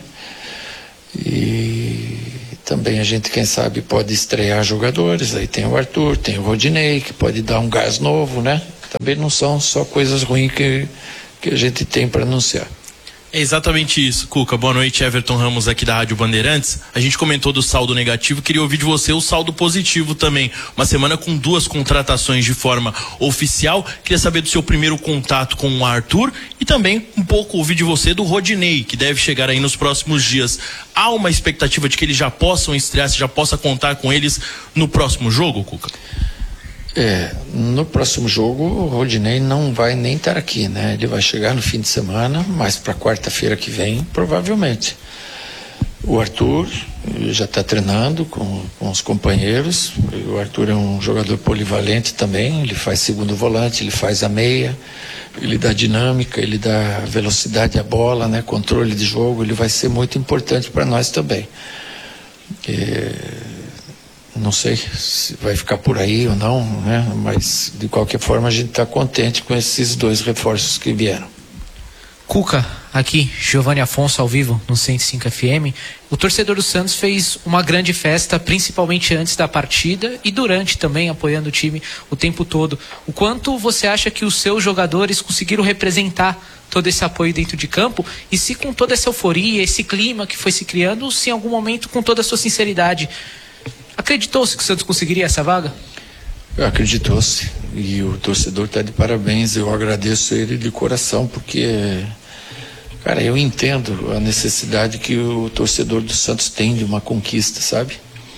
Speaker 12: E também a gente, quem sabe, pode estrear jogadores. Aí tem o Arthur, tem o Rodinei, que pode dar um gás novo, né? Também não são só coisas ruins que, que a gente tem para anunciar.
Speaker 17: É exatamente isso, Cuca. Boa noite, Everton Ramos aqui da Rádio Bandeirantes. A gente comentou do saldo negativo, queria ouvir de você o saldo positivo também. Uma semana com duas contratações de forma oficial. Queria saber do seu primeiro contato com o Arthur e também um pouco ouvir de você do Rodinei, que deve chegar aí nos próximos dias. Há uma expectativa de que eles já possam estrear, se já possa contar com eles no próximo jogo, Cuca?
Speaker 12: É, no próximo jogo o Rodinei não vai nem estar aqui, né? Ele vai chegar no fim de semana, mas para quarta-feira que vem, provavelmente. O Arthur já está treinando com, com os companheiros. O Arthur é um jogador polivalente também, ele faz segundo volante, ele faz a meia, ele dá dinâmica, ele dá velocidade à bola, né? Controle de jogo, ele vai ser muito importante para nós também. É... Não sei se vai ficar por aí ou não, né? Mas de qualquer forma a gente está contente com esses dois reforços que vieram.
Speaker 18: Cuca, aqui, Giovanni Afonso ao vivo no cento e cinco F M. O torcedor do Santos fez uma grande festa, principalmente antes da partida e durante também, apoiando o time o tempo todo. O quanto você acha que os seus jogadores conseguiram representar todo esse apoio dentro de campo, e se com toda essa euforia, esse clima que foi se criando, se em algum momento com toda a sua sinceridade, acreditou-se que o Santos conseguiria essa vaga?
Speaker 12: Acreditou-se, e o torcedor está de parabéns. Eu agradeço ele de coração, porque, cara, eu entendo a necessidade que o torcedor do Santos tem de uma conquista, sabe?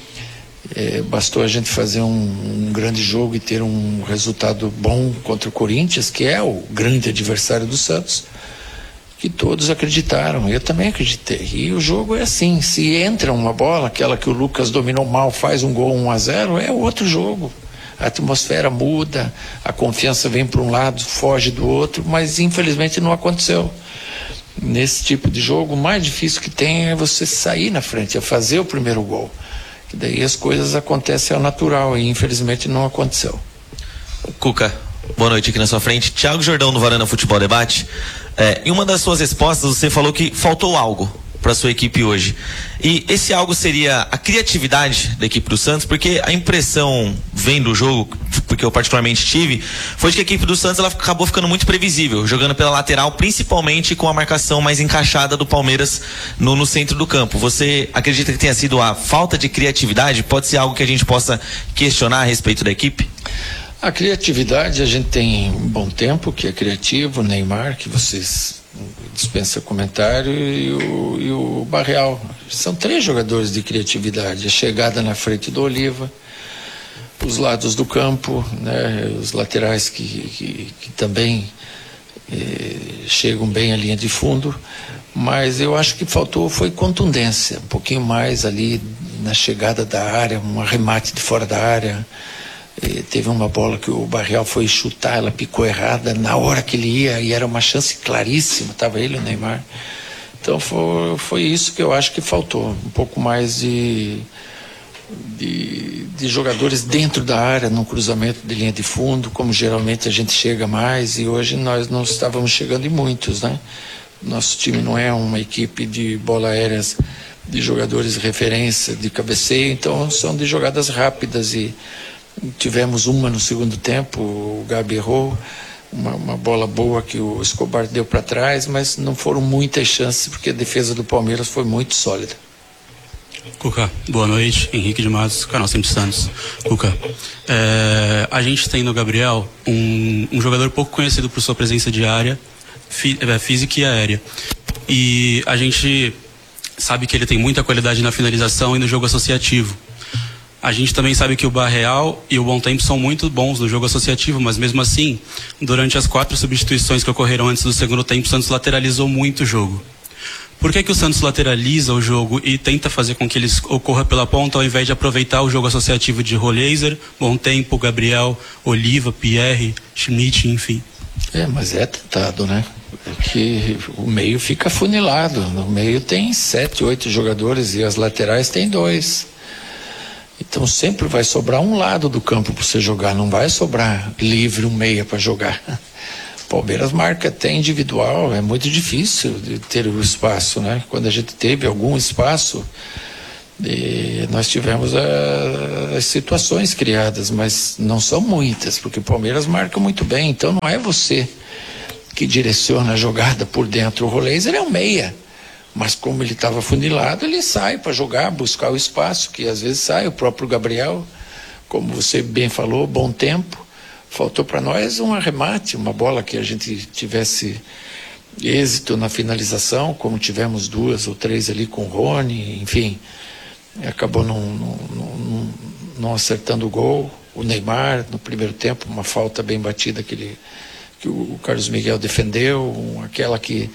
Speaker 12: É, bastou a gente fazer um, um grande jogo e ter um resultado bom contra o Corinthians, que é o grande adversário do Santos, que todos acreditaram. Eu também acreditei. E o jogo é assim, se entra uma bola, aquela que o Lucas dominou mal, faz um gol um a zero, é outro jogo. A atmosfera muda, a confiança vem para um lado, foge do outro, mas infelizmente não aconteceu. Nesse tipo de jogo, o mais difícil que tem é você sair na frente, é fazer o primeiro gol. Que daí as coisas acontecem ao natural, e infelizmente não aconteceu.
Speaker 19: Cuca, boa noite aqui na sua frente. Thiago Jordão do Varanda Futebol Debate. É, em uma das suas respostas você falou que faltou algo para sua equipe hoje. E esse algo seria a criatividade da equipe do Santos, porque a impressão, vendo o jogo, porque eu particularmente tive, foi de que a equipe do Santos ela acabou ficando muito previsível, jogando pela lateral, principalmente com a marcação mais encaixada do Palmeiras no, no centro do campo. Você acredita que tenha sido a falta de criatividade? Pode ser algo que a gente possa questionar a respeito da equipe?
Speaker 12: A criatividade, a gente tem um bom tempo, que é criativo, o Neymar, que vocês dispensa comentário, e o, e o Barreal. São três jogadores de criatividade. A chegada na frente do Oliva, os lados do campo, né, os laterais que, que, que também eh, chegam bem à linha de fundo, mas eu acho que faltou foi contundência, um pouquinho mais ali na chegada da área, um arremate de fora da área. Eh, teve uma bola que o Barreal foi chutar, ela picou errada na hora que ele ia, e era uma chance claríssima, estava ele e o Neymar. Então foi, foi isso que eu acho que faltou, um pouco mais de, de, de jogadores dentro da área, num cruzamento de linha de fundo, como geralmente a gente chega mais, e hoje nós não estávamos chegando em muitos, né? Nosso time não é uma equipe de bola aéreas, de jogadores de referência, de cabeceio, então são de jogadas rápidas, e tivemos uma no segundo tempo, o Gabi errou, uma, uma bola boa que o Escobar deu para trás, mas não foram muitas chances, porque a defesa do Palmeiras foi muito sólida.
Speaker 20: Cuca, boa noite, Henrique de Matos, canal Sempre Santos. Cuca, é, a gente tem no Gabriel um, um jogador pouco conhecido por sua presença de área, fi, é, física e aérea, e a gente sabe que ele tem muita qualidade na finalização e no jogo associativo. A gente também sabe que o Barreal e o Bom Tempo são muito bons no jogo associativo, mas mesmo assim, durante as quatro substituições que ocorreram antes do segundo tempo, o Santos lateralizou muito o jogo. Por que que o Santos lateraliza o jogo e tenta fazer com que ele ocorra pela ponta, ao invés de aproveitar o jogo associativo de Roleiser, Bom Tempo, Gabriel, Oliva, Pierre, Schmidt, enfim?
Speaker 12: É, mas é tentado, né? É que o meio fica afunilado. No meio tem sete, oito jogadores e as laterais tem dois. Então sempre vai sobrar um lado do campo para você jogar, não vai sobrar livre um meia para jogar. Palmeiras marca até individual, é muito difícil de ter o espaço, né? Quando a gente teve algum espaço, nós tivemos a, as situações criadas, mas não são muitas, porque o Palmeiras marca muito bem, então não é você que direciona a jogada por dentro. O Roleiser é um meia, mas como ele estava funilado, ele sai para jogar, buscar o espaço, que às vezes sai. O próprio Gabriel, como você bem falou, Bom Tempo, faltou para nós um arremate, uma bola que a gente tivesse êxito na finalização, como tivemos duas ou três ali com o Rony, enfim, acabou não, não, não, não acertando o gol. O Neymar, no primeiro tempo, uma falta bem batida que, ele, que o Carlos Miguel defendeu, aquela que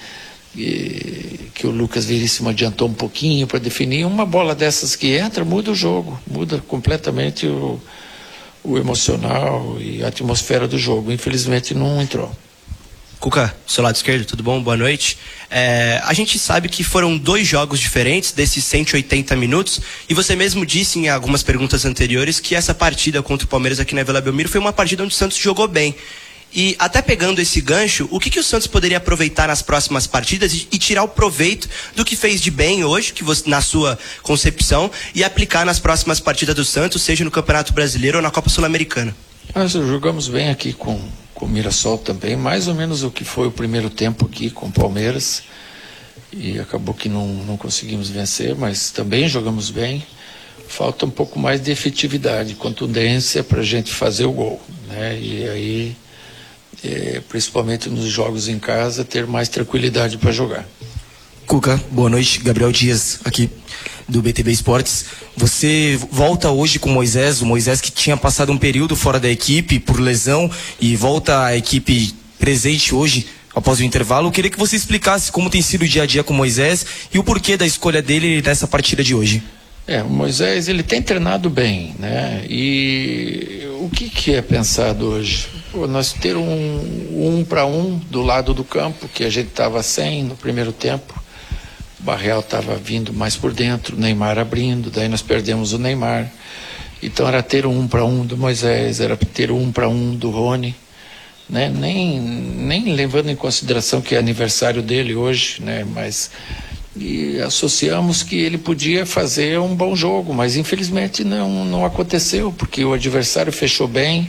Speaker 12: E, que o Lucas Veríssimo adiantou um pouquinho para definir. Uma bola dessas que entra, muda o jogo, muda completamente o, o emocional e a atmosfera do jogo. Infelizmente não entrou.
Speaker 21: Cuca, seu lado esquerdo, tudo bom? Boa noite. É, a gente sabe que foram dois jogos diferentes desses cento e oitenta minutos, e você mesmo disse em algumas perguntas anteriores que essa partida contra o Palmeiras aqui na Vila Belmiro foi uma partida onde o Santos jogou bem. E até pegando esse gancho, o que, que o Santos poderia aproveitar nas próximas partidas e, e tirar o proveito do que fez de bem hoje, que você, na sua concepção, e aplicar nas próximas partidas do Santos, seja no Campeonato Brasileiro ou na Copa Sul-Americana?
Speaker 12: Nós jogamos bem aqui com, com o Mirassol também, mais ou menos o que foi o primeiro tempo aqui com o Palmeiras, e acabou que não, não conseguimos vencer, mas também jogamos bem. Falta um pouco mais de efetividade, contundência para a gente fazer o gol, né? E aí, É, principalmente nos jogos em casa, ter mais tranquilidade para jogar.
Speaker 22: Cuca, boa noite, Gabriel Dias aqui do B T V Esportes. Você volta hoje com o Moisés, o Moisés que tinha passado um período fora da equipe por lesão e volta à equipe presente hoje após o intervalo. Eu queria que você explicasse como tem sido o dia a dia com o Moisés e o porquê da escolha dele nessa partida de hoje.
Speaker 12: É, o Moisés, ele tem treinado bem, né? E o que que é pensado hoje? Pô, nós ter um um para um do lado do campo, que a gente estava sem no primeiro tempo. O Barreal estava vindo mais por dentro, o Neymar abrindo, daí nós perdemos o Neymar. Então era ter um para um do Moisés, era ter um para um do Rony, né? Nem, nem levando em consideração que é aniversário dele hoje, né? Mas e associamos que ele podia fazer um bom jogo, mas infelizmente não, não aconteceu, porque o adversário fechou bem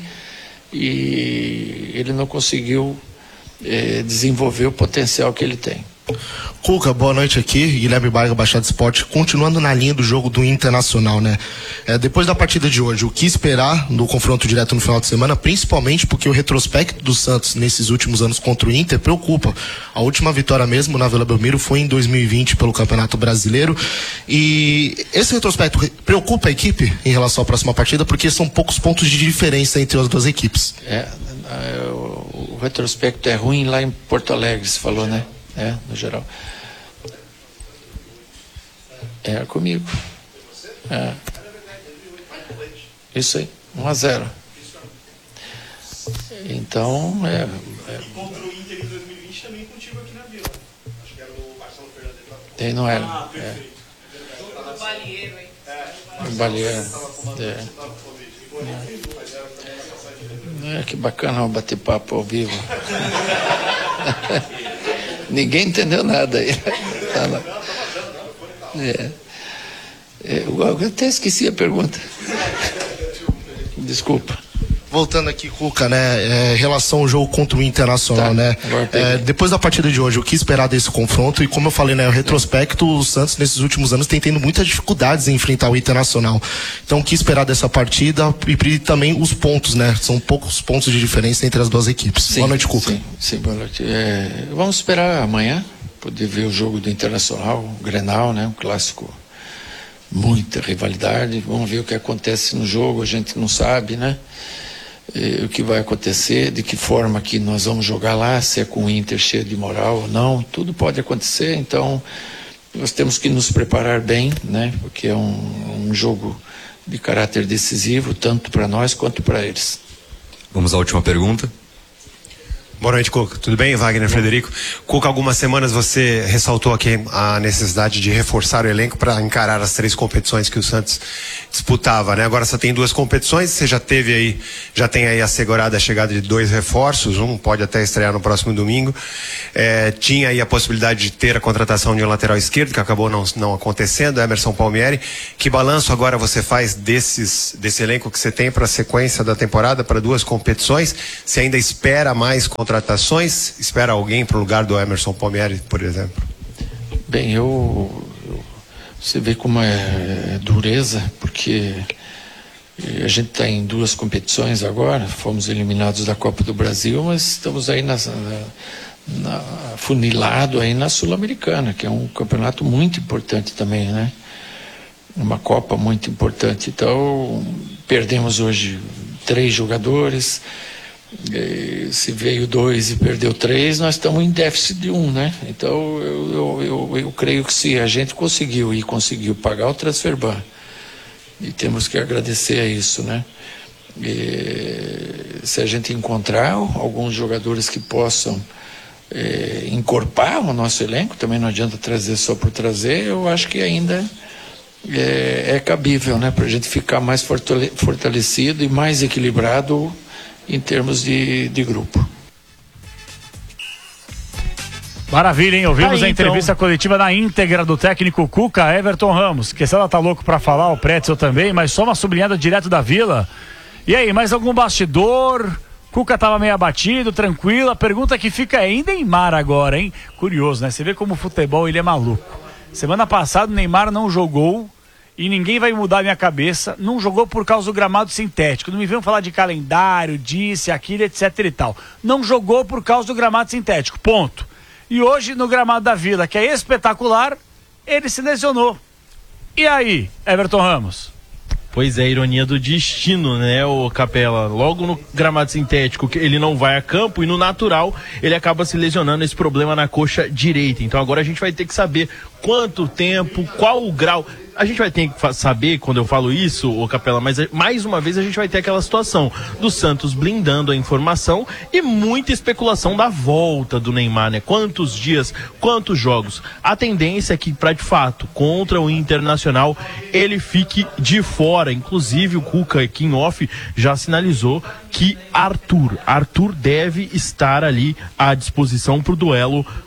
Speaker 12: e ele não conseguiu eh, desenvolver o potencial que ele tem.
Speaker 1: Cuca, boa noite aqui, Guilherme Barga, Baixada Esporte. Continuando na linha do jogo do Internacional, né? É, depois da partida de hoje, o que esperar no confronto direto no final de semana, principalmente porque o retrospecto do Santos nesses últimos anos contra o Inter preocupa. A última vitória mesmo na Vila Belmiro foi em dois mil e vinte pelo Campeonato Brasileiro. E esse retrospecto preocupa a equipe em relação à próxima partida, porque são poucos pontos de diferença entre as duas equipes.
Speaker 12: É, o, o retrospecto é ruim lá em Porto Alegre, você falou, né? É, no geral. É comigo. É. Isso aí, um a zero. Então, é. é.
Speaker 13: Contra o Inter em dois mil e vinte também contigo aqui na Vila. Acho que era o Marcelo Fernandes.
Speaker 12: Tem, não era.
Speaker 13: Ah,
Speaker 12: é.
Speaker 13: perfeito.
Speaker 3: O Balieiro, hein?
Speaker 12: O Balieiro. É. É, que bacana bater papo ao vivo. Ninguém entendeu nada aí. É. É, eu até esqueci a pergunta. Desculpa.
Speaker 1: Voltando aqui, Cuca, né, é, em relação ao jogo contra o Internacional, tá, né, é, depois da partida de hoje, o que esperar desse confronto? E como eu falei, né, o retrospecto, o Santos nesses últimos anos tem tendo muitas dificuldades em enfrentar o Internacional. Então, o que esperar dessa partida e também os pontos, né, são poucos pontos de diferença entre as duas equipes. Sim, boa noite, Cuca.
Speaker 12: Sim, sim, boa noite. É, vamos esperar amanhã, poder ver o jogo do Internacional, o Grenal, né, um clássico, muita rivalidade. Vamos ver o que acontece no jogo, a gente não sabe, né? O que vai acontecer, de que forma que nós vamos jogar lá, se é com o Inter cheio de moral ou não, tudo pode acontecer, então nós temos que nos preparar bem, né? Porque é um, um jogo de caráter decisivo, tanto para nós quanto para eles.
Speaker 23: Vamos à última pergunta.
Speaker 24: Boa noite, Cuca. Tudo bem? Wagner Frederico. Cuca, algumas semanas você ressaltou aqui a necessidade de reforçar o elenco para encarar as três competições que o Santos disputava, né? Agora só tem duas competições, você já teve aí, já tem aí assegurada a chegada de dois reforços, um pode até estrear no próximo domingo. É, tinha aí a possibilidade de ter a contratação de um lateral esquerdo, que acabou não, não acontecendo, Emerson Palmieri. Que balanço agora você faz desses, desse elenco que você tem para a sequência da temporada, para duas competições? Você ainda espera mais contratações? Espera alguém para o lugar do Emerson Palmieri, por exemplo?
Speaker 12: Bem, eu, eu você vê como é dureza, porque a gente está em duas competições agora, fomos eliminados da Copa do Brasil, mas estamos aí na, na, na, funilado aí na Sul-Americana, que é um campeonato muito importante também, né? Uma Copa muito importante. Então, perdemos hoje três jogadores. Se veio dois e perdeu três, nós estamos em déficit de um, né? Então eu, eu, eu, eu creio que se a gente conseguiu e conseguiu pagar o transferban, e temos que agradecer a isso, né? E, se a gente encontrar alguns jogadores que possam é, encorpar o nosso elenco, também não adianta trazer só por trazer, eu acho que ainda é, é cabível, né? Para a gente ficar mais fortale- fortalecido e mais equilibrado em termos de, de grupo.
Speaker 7: Maravilha, hein? Ouvimos
Speaker 12: Aí,
Speaker 7: a entrevista
Speaker 12: então.
Speaker 7: coletiva na íntegra do técnico Cuca, Everton Ramos. Que se ela tá louco pra falar, o Pretzel também, mas só uma sublinhada direto da Vila. E aí, mais algum bastidor? Cuca tava meio abatido, tranquilo. A pergunta que fica é: em Neymar agora, hein? Curioso, né? Você vê como o futebol ele é maluco. Semana passada o Neymar não jogou. E ninguém vai mudar a minha cabeça, não jogou por causa do gramado sintético. Não me venham falar de calendário, disse, aquilo, etc e tal. Não jogou por causa do gramado sintético, ponto. E hoje, no gramado da Vila, que é espetacular, ele se lesionou. E aí, Everton Ramos?
Speaker 17: Pois é, ironia do destino, né, o Capela? Logo no gramado sintético, ele não vai a campo, e no natural ele acaba se lesionando, esse problema na coxa direita. Então agora a gente vai ter que saber quanto tempo, qual o grau. A gente vai ter que saber, quando eu falo isso, ô Capela, mas mais uma vez a gente vai ter aquela situação do Santos blindando a informação e muita especulação da volta do Neymar, né? Quantos dias, quantos jogos? A tendência é que, pra de fato, contra o Internacional, ele fique de fora. Inclusive, o Cuca aqui em off já sinalizou que Arthur, Arthur deve estar ali à disposição pro duelo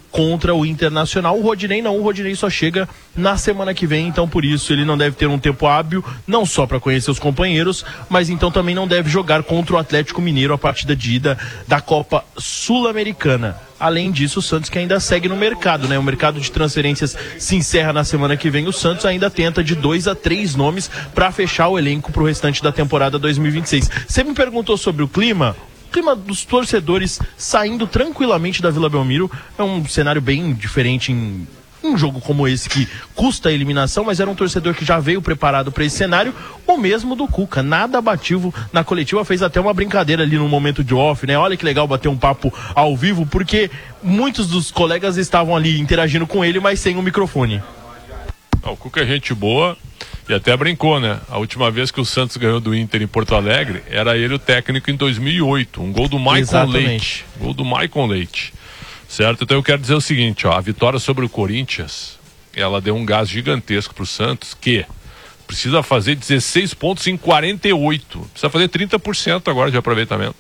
Speaker 2: contra o Internacional. O Rodinei não, o Rodinei só chega na semana que vem, então por isso ele não deve ter um tempo hábil, não só para conhecer os companheiros, mas então também não deve jogar contra o Atlético Mineiro a partida de ida da Copa Sul-Americana. Além disso, o Santos que ainda segue no mercado, né? O mercado de transferências se encerra na semana que vem. O Santos ainda tenta de dois a três nomes para fechar o elenco para o restante da temporada dois mil e vinte e seis. Você me perguntou sobre o clima. O clima dos torcedores saindo tranquilamente da Vila Belmiro é um cenário bem diferente em um jogo como esse que custa a eliminação, mas era um torcedor que já veio preparado para esse cenário, o mesmo do Cuca, nada abativo na coletiva, fez até uma brincadeira ali no momento de off, né? Olha que legal bater um papo ao vivo, porque muitos dos colegas estavam ali interagindo com ele, mas sem o microfone.
Speaker 8: O Cuca é gente boa e até brincou, né? A última vez que o Santos ganhou do Inter em Porto Alegre, era ele o técnico em dois mil e oito, um gol do Maicon
Speaker 2: Exatamente.
Speaker 8: Leite, gol do Maicon Leite. Certo? Então eu quero dizer o seguinte, ó, a vitória sobre o Corinthians, ela deu um gás gigantesco pro Santos, que precisa fazer dezesseis pontos em quarenta e oito, precisa fazer trinta por cento agora de aproveitamento.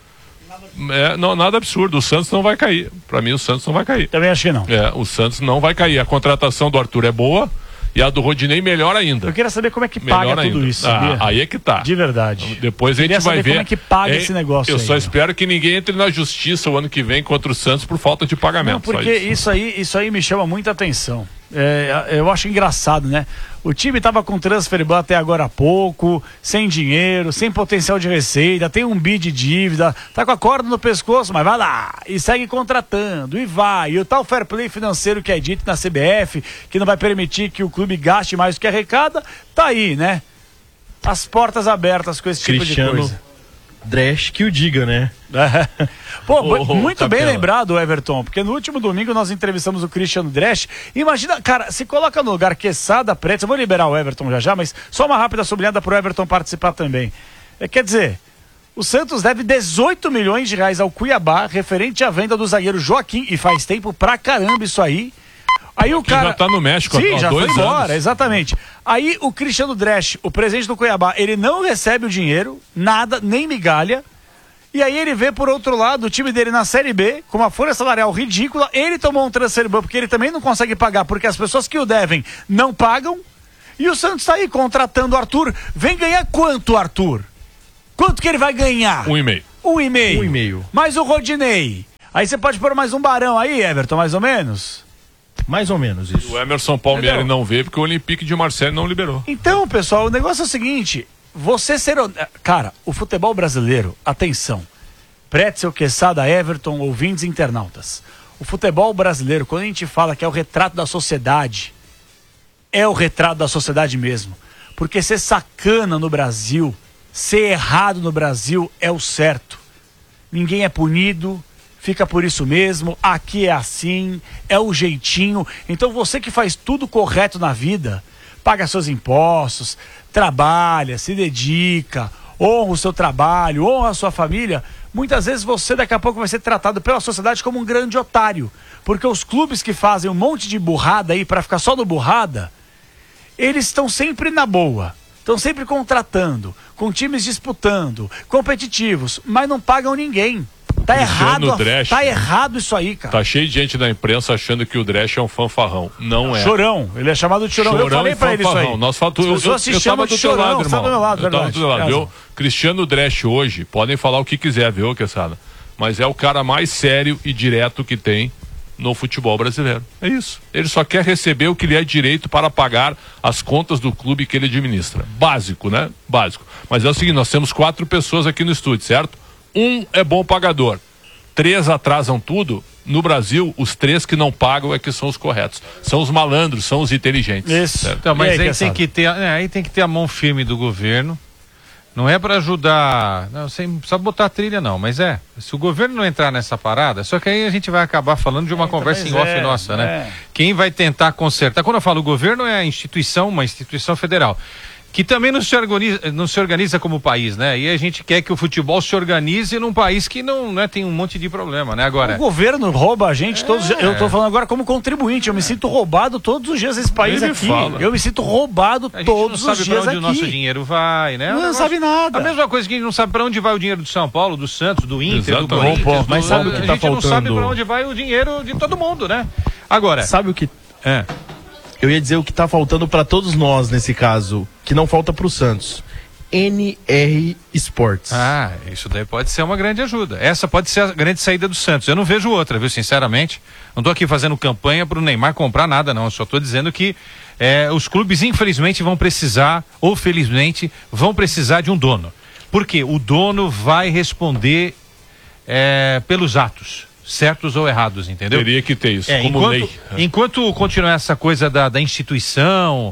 Speaker 8: É, não, nada absurdo, o Santos não vai cair, pra mim o Santos não vai cair.
Speaker 7: Também acho que não.
Speaker 8: É, o Santos não vai cair, a contratação do Arthur é boa, e a do Rodinei melhor ainda.
Speaker 7: Eu queria saber como é que paga
Speaker 8: melhor
Speaker 7: tudo
Speaker 8: ainda.
Speaker 7: isso,
Speaker 8: Ah,
Speaker 7: sabia?
Speaker 8: aí é que tá.
Speaker 7: De verdade.
Speaker 8: Depois a
Speaker 7: Queria
Speaker 8: gente vai
Speaker 7: saber
Speaker 8: ver.
Speaker 7: como é que paga
Speaker 8: É,
Speaker 7: esse negócio
Speaker 8: Eu
Speaker 7: aí,
Speaker 8: só
Speaker 7: ó.
Speaker 8: espero que ninguém entre na justiça o ano que vem contra o Santos por falta de pagamento.
Speaker 7: Não, porque
Speaker 8: só isso.
Speaker 7: isso aí, isso aí me chama muita atenção. É, eu acho engraçado, né? O time tava com transfer ban até agora há pouco, sem dinheiro, sem potencial de receita, tem um bi de dívida, tá com a corda no pescoço, mas vai lá e segue contratando e vai. E o tal fair play financeiro que é dito na C B F, que não vai permitir que o clube gaste mais do que arrecada, tá aí, né? As portas abertas com esse tipo
Speaker 2: Cristiano
Speaker 7: de coisa.
Speaker 2: Dresch que o diga, né?
Speaker 7: É. Pô,
Speaker 2: Ô, ô,
Speaker 7: muito bem
Speaker 2: Capela.
Speaker 7: lembrado, Everton, porque no último domingo nós entrevistamos o Cristiano Dresch. Imagina, cara, se coloca no lugar Quesada, Pretz, eu vou liberar o Everton já já, mas só uma rápida sublinhada pro Everton participar também. É, quer dizer, o Santos deve dezoito milhões de reais ao Cuiabá, referente à venda do zagueiro Joaquim, e faz tempo pra caramba isso aí. Aí o cara
Speaker 8: já tá no México
Speaker 7: Sim,
Speaker 8: há
Speaker 7: já
Speaker 8: dois
Speaker 7: foi embora,
Speaker 8: anos.
Speaker 7: exatamente. Aí o Cristiano Dresch, o presidente do Cuiabá, ele não recebe o dinheiro, nada, nem migalha. E aí ele vê, por outro lado, o time dele na Série B, com uma folha salarial ridícula, ele tomou um transfer ban porque ele também não consegue pagar, porque as pessoas que o devem não pagam. E o Santos tá aí contratando o Arthur. Vem ganhar quanto, Arthur? Quanto que ele vai ganhar?
Speaker 8: Um e meio.
Speaker 7: Um e meio.
Speaker 2: Um e meio.
Speaker 7: Mais o Rodinei. Aí você pode pôr mais um barão aí, Everton, mais ou menos?
Speaker 2: Mais ou menos isso.
Speaker 8: O Emerson Palmieri
Speaker 7: Entendeu?
Speaker 8: não vê porque o Olympique de Marseille não liberou.
Speaker 7: Então, pessoal, o negócio é o seguinte, você ser... Cara, o futebol brasileiro, atenção, Pretzel, Quesada, Everton, ouvintes e internautas. O futebol brasileiro, quando a gente fala que é o retrato da sociedade, é o retrato da sociedade mesmo. Porque ser sacana no Brasil, ser errado no Brasil é o certo. Ninguém é punido, fica por isso mesmo, aqui é assim, é o jeitinho. Então você que faz tudo correto na vida, paga seus impostos, trabalha, se dedica, honra o seu trabalho, honra a sua família, muitas vezes você daqui a pouco vai ser tratado pela sociedade como um grande otário. Porque os clubes que fazem um monte de burrada aí para ficar só no burrada, eles estão sempre na boa. Estão sempre contratando, com times disputando, competitivos, mas não pagam ninguém. Tá
Speaker 8: Cristiano
Speaker 7: errado,
Speaker 8: Dresch,
Speaker 7: tá errado isso aí, cara.
Speaker 8: Tá cheio de gente na imprensa achando que o Dresch é um fanfarrão. Não é.
Speaker 7: Chorão, ele é chamado de chorão.
Speaker 8: Chorão
Speaker 7: eu falei
Speaker 8: e
Speaker 7: pra ele isso
Speaker 8: fanfarrão.
Speaker 7: aí.
Speaker 8: Nós falamos,
Speaker 7: As
Speaker 8: eu, eu,
Speaker 7: pessoas se
Speaker 8: eu
Speaker 7: chamam
Speaker 8: tava
Speaker 7: de
Speaker 8: do teu
Speaker 7: chorão,
Speaker 8: lado,
Speaker 7: você tá
Speaker 8: irmão.
Speaker 7: do meu lado,
Speaker 8: eu tava
Speaker 7: verdade.
Speaker 8: do teu lado,
Speaker 7: Razão.
Speaker 8: viu? Cristiano Dresch hoje, podem falar o que quiser, viu, Quesada? Mas é o cara mais sério e direto que tem no futebol brasileiro. É isso. Ele só quer receber o que lhe é direito para pagar as contas do clube que ele administra. Básico, né? Básico. Mas é o seguinte, nós temos quatro pessoas aqui no estúdio, certo? Um é bom pagador. Três atrasam tudo. No Brasil, os três que não pagam é que são os corretos. São os malandros, são os inteligentes.
Speaker 7: Isso.
Speaker 8: Certo?
Speaker 9: Então, mas
Speaker 7: E aí,
Speaker 9: aí, tem que ter, é, aí tem que ter a mão firme do governo. Não é para ajudar, não, sem só botar trilha não, mas é, se o governo não entrar nessa parada, só que aí a gente vai acabar falando de uma
Speaker 7: É,
Speaker 9: conversa em
Speaker 7: mas
Speaker 9: off
Speaker 7: é,
Speaker 9: nossa, né?
Speaker 7: é.
Speaker 9: Quem vai tentar consertar, quando eu falo governo é a instituição, uma instituição federal. que também não se, organiza, não se organiza como país, né? E a gente quer que o futebol se organize num país que não, né, tem um monte de problema, né? Agora...
Speaker 7: O governo rouba a gente é. todos. Eu tô falando agora como contribuinte, eu me sinto roubado todos os dias nesse país
Speaker 9: Ele
Speaker 7: aqui.
Speaker 9: fala.
Speaker 7: Eu me sinto roubado
Speaker 9: a gente
Speaker 7: todos
Speaker 9: não
Speaker 7: os
Speaker 9: sabe
Speaker 7: dias
Speaker 9: pra onde
Speaker 7: aqui.
Speaker 9: o nosso dinheiro vai, né?
Speaker 7: Não,
Speaker 9: negócio,
Speaker 7: sabe nada.
Speaker 9: A mesma coisa que a gente não sabe pra onde vai o dinheiro do São Paulo, do Santos, do Inter,
Speaker 2: Exatamente.
Speaker 9: do Corinthians.
Speaker 2: Bom, mas
Speaker 9: do...
Speaker 2: sabe o que
Speaker 9: a
Speaker 2: tá
Speaker 9: gente não sabe
Speaker 2: faltando?
Speaker 9: pra onde vai o dinheiro de todo mundo, né? Agora...
Speaker 2: Sabe o que...
Speaker 9: É.
Speaker 2: Eu ia dizer o que tá faltando pra todos nós nesse caso, que não falta pro Santos. N R Sports.
Speaker 9: Ah, isso daí pode ser uma grande ajuda. Essa pode ser a grande saída do Santos. Eu não vejo outra, viu, sinceramente. Não tô aqui fazendo campanha pro Neymar comprar nada, não. Eu só tô dizendo que é, os clubes, infelizmente, vão precisar, ou felizmente, vão precisar de um dono. Por quê? O dono vai responder é, pelos atos. Certos ou errados, entendeu?
Speaker 8: Teria que ter isso,
Speaker 9: é,
Speaker 8: como
Speaker 9: enquanto,
Speaker 8: lei.
Speaker 9: Enquanto continuar essa coisa da, da instituição,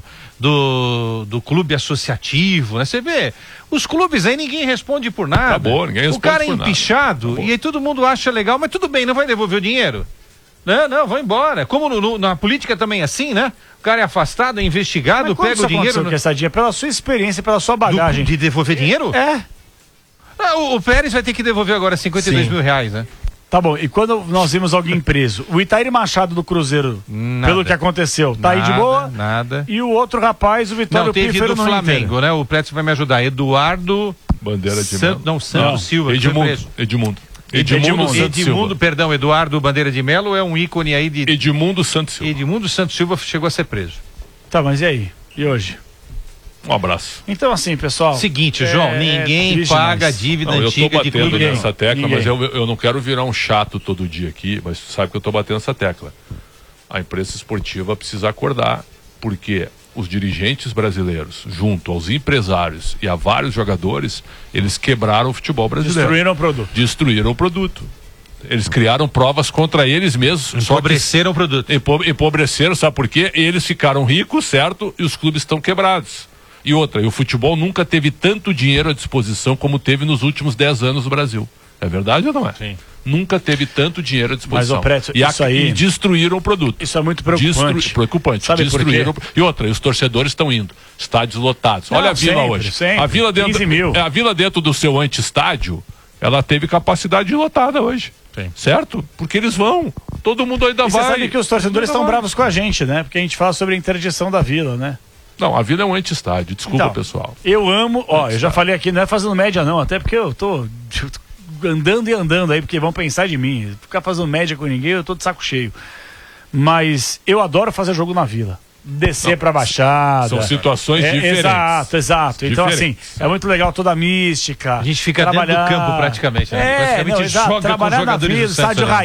Speaker 9: do, do clube associativo, né? Você vê, os clubes aí ninguém responde por nada.
Speaker 8: Acabou, ninguém responde
Speaker 9: o cara é
Speaker 8: por nada.
Speaker 9: empichado e aí todo mundo acha legal, mas tudo bem, não vai devolver o dinheiro? Não, não, vai embora. Como no, no, na política também é assim, né? O cara é afastado, é investigado,
Speaker 7: Mas quando
Speaker 9: pega
Speaker 7: isso
Speaker 9: o dinheiro...
Speaker 7: aconteceu, Quessadinha? Pela sua experiência, pela sua bagagem.
Speaker 9: Do, de devolver dinheiro?
Speaker 7: É.
Speaker 9: Ah, o, o Pérez vai ter que devolver agora cinquenta e dois
Speaker 7: Sim.
Speaker 9: mil reais, né?
Speaker 7: Tá bom, e quando nós vimos alguém preso, o Itair Machado do Cruzeiro,
Speaker 9: Nada.
Speaker 7: pelo que aconteceu, tá aí de
Speaker 9: Nada,
Speaker 7: boa?
Speaker 9: Nada.
Speaker 7: E o outro rapaz, o Vitório
Speaker 9: Não, teve
Speaker 7: Pífero
Speaker 9: do
Speaker 7: no
Speaker 9: Flamengo,
Speaker 7: Inter.
Speaker 9: né? O Prédio vai me ajudar. Eduardo...
Speaker 8: Bandeira de
Speaker 9: San...
Speaker 8: Melo.
Speaker 9: Não, Santos
Speaker 8: Não,
Speaker 9: Silva. que foi
Speaker 8: Edmundo.
Speaker 9: preso.
Speaker 8: Edmundo.
Speaker 9: Edmundo,
Speaker 8: Edmundo Santos
Speaker 9: Edmundo
Speaker 8: Silva.
Speaker 9: perdão, Eduardo Bandeira de Melo é um ícone aí de...
Speaker 8: Edmundo Santos Silva.
Speaker 9: Edmundo Santos Silva chegou a ser preso.
Speaker 7: Tá, mas e aí? E hoje?
Speaker 8: Um abraço.
Speaker 7: Então assim, pessoal...
Speaker 9: Seguinte,
Speaker 7: é,
Speaker 9: João, ninguém
Speaker 7: triste,
Speaker 9: paga
Speaker 7: mas-
Speaker 9: a dívida
Speaker 8: Não, eu tô
Speaker 9: antiga de
Speaker 8: batendo
Speaker 9: clube.
Speaker 8: nessa tecla,
Speaker 7: Ninguém.
Speaker 8: mas eu, eu não quero virar um chato todo dia aqui, mas tu sabe que eu tô batendo essa tecla. A imprensa esportiva precisa acordar, porque os dirigentes brasileiros, junto aos empresários e a vários jogadores, eles quebraram o futebol brasileiro.
Speaker 7: Destruíram o produto.
Speaker 8: Destruíram o produto. Eles criaram provas contra eles mesmos.
Speaker 9: Empobreceram o produto.
Speaker 8: Empo, empobreceram, sabe por quê? Eles ficaram ricos, certo? E os clubes estão quebrados. E outra, e o futebol nunca teve tanto dinheiro à disposição como teve nos últimos dez anos no Brasil. É verdade ou não é?
Speaker 7: Sim.
Speaker 8: Nunca teve tanto dinheiro à disposição.
Speaker 7: Mas, ô, Preto,
Speaker 8: e, a-
Speaker 7: isso aí-
Speaker 8: e destruíram o produto.
Speaker 7: Isso é muito preocupante.
Speaker 8: Destru, preocupante.
Speaker 7: Sabe por
Speaker 8: destruíram.
Speaker 7: quê?
Speaker 8: E outra, e os torcedores estão indo. Estádios lotados.
Speaker 7: Não,
Speaker 8: Olha a Vila
Speaker 7: sempre,
Speaker 8: hoje.
Speaker 7: sempre.
Speaker 8: A Vila dentro,
Speaker 7: quinze mil.
Speaker 8: é, a Vila dentro do seu anti-estádio, ela teve capacidade lotada hoje.
Speaker 7: Sim.
Speaker 8: Certo? Porque eles vão. Todo mundo ainda
Speaker 7: E você
Speaker 8: vai.
Speaker 7: sabe que os torcedores
Speaker 8: Ainda
Speaker 7: estão
Speaker 8: vai.
Speaker 7: bravos com a gente, né? Porque a gente fala sobre a interdição da Vila, né?
Speaker 8: Não, a Vila é um anti-estádio. Desculpa,
Speaker 7: Então,
Speaker 8: pessoal.
Speaker 7: Eu amo, ó, eu já falei aqui, não é fazendo média não, até porque eu tô, eu tô andando e andando aí, porque vão pensar de mim. Ficar fazendo média com ninguém, eu tô de saco cheio. Mas eu adoro fazer jogo na Vila. Descer
Speaker 8: Não,
Speaker 7: pra Baixada.
Speaker 8: são situações
Speaker 7: É,
Speaker 8: diferentes.
Speaker 7: Exato, exato. Então, assim,
Speaker 8: Diferentes.
Speaker 7: é muito legal toda a mística.
Speaker 9: A gente fica dentro do campo praticamente, né?
Speaker 7: É,
Speaker 9: Praticamente
Speaker 7: não, exato,
Speaker 9: joga com os
Speaker 7: trabalhar na
Speaker 9: jogadores
Speaker 7: Vila,
Speaker 9: do Santos,
Speaker 7: estádio
Speaker 9: né?
Speaker 7: raiz.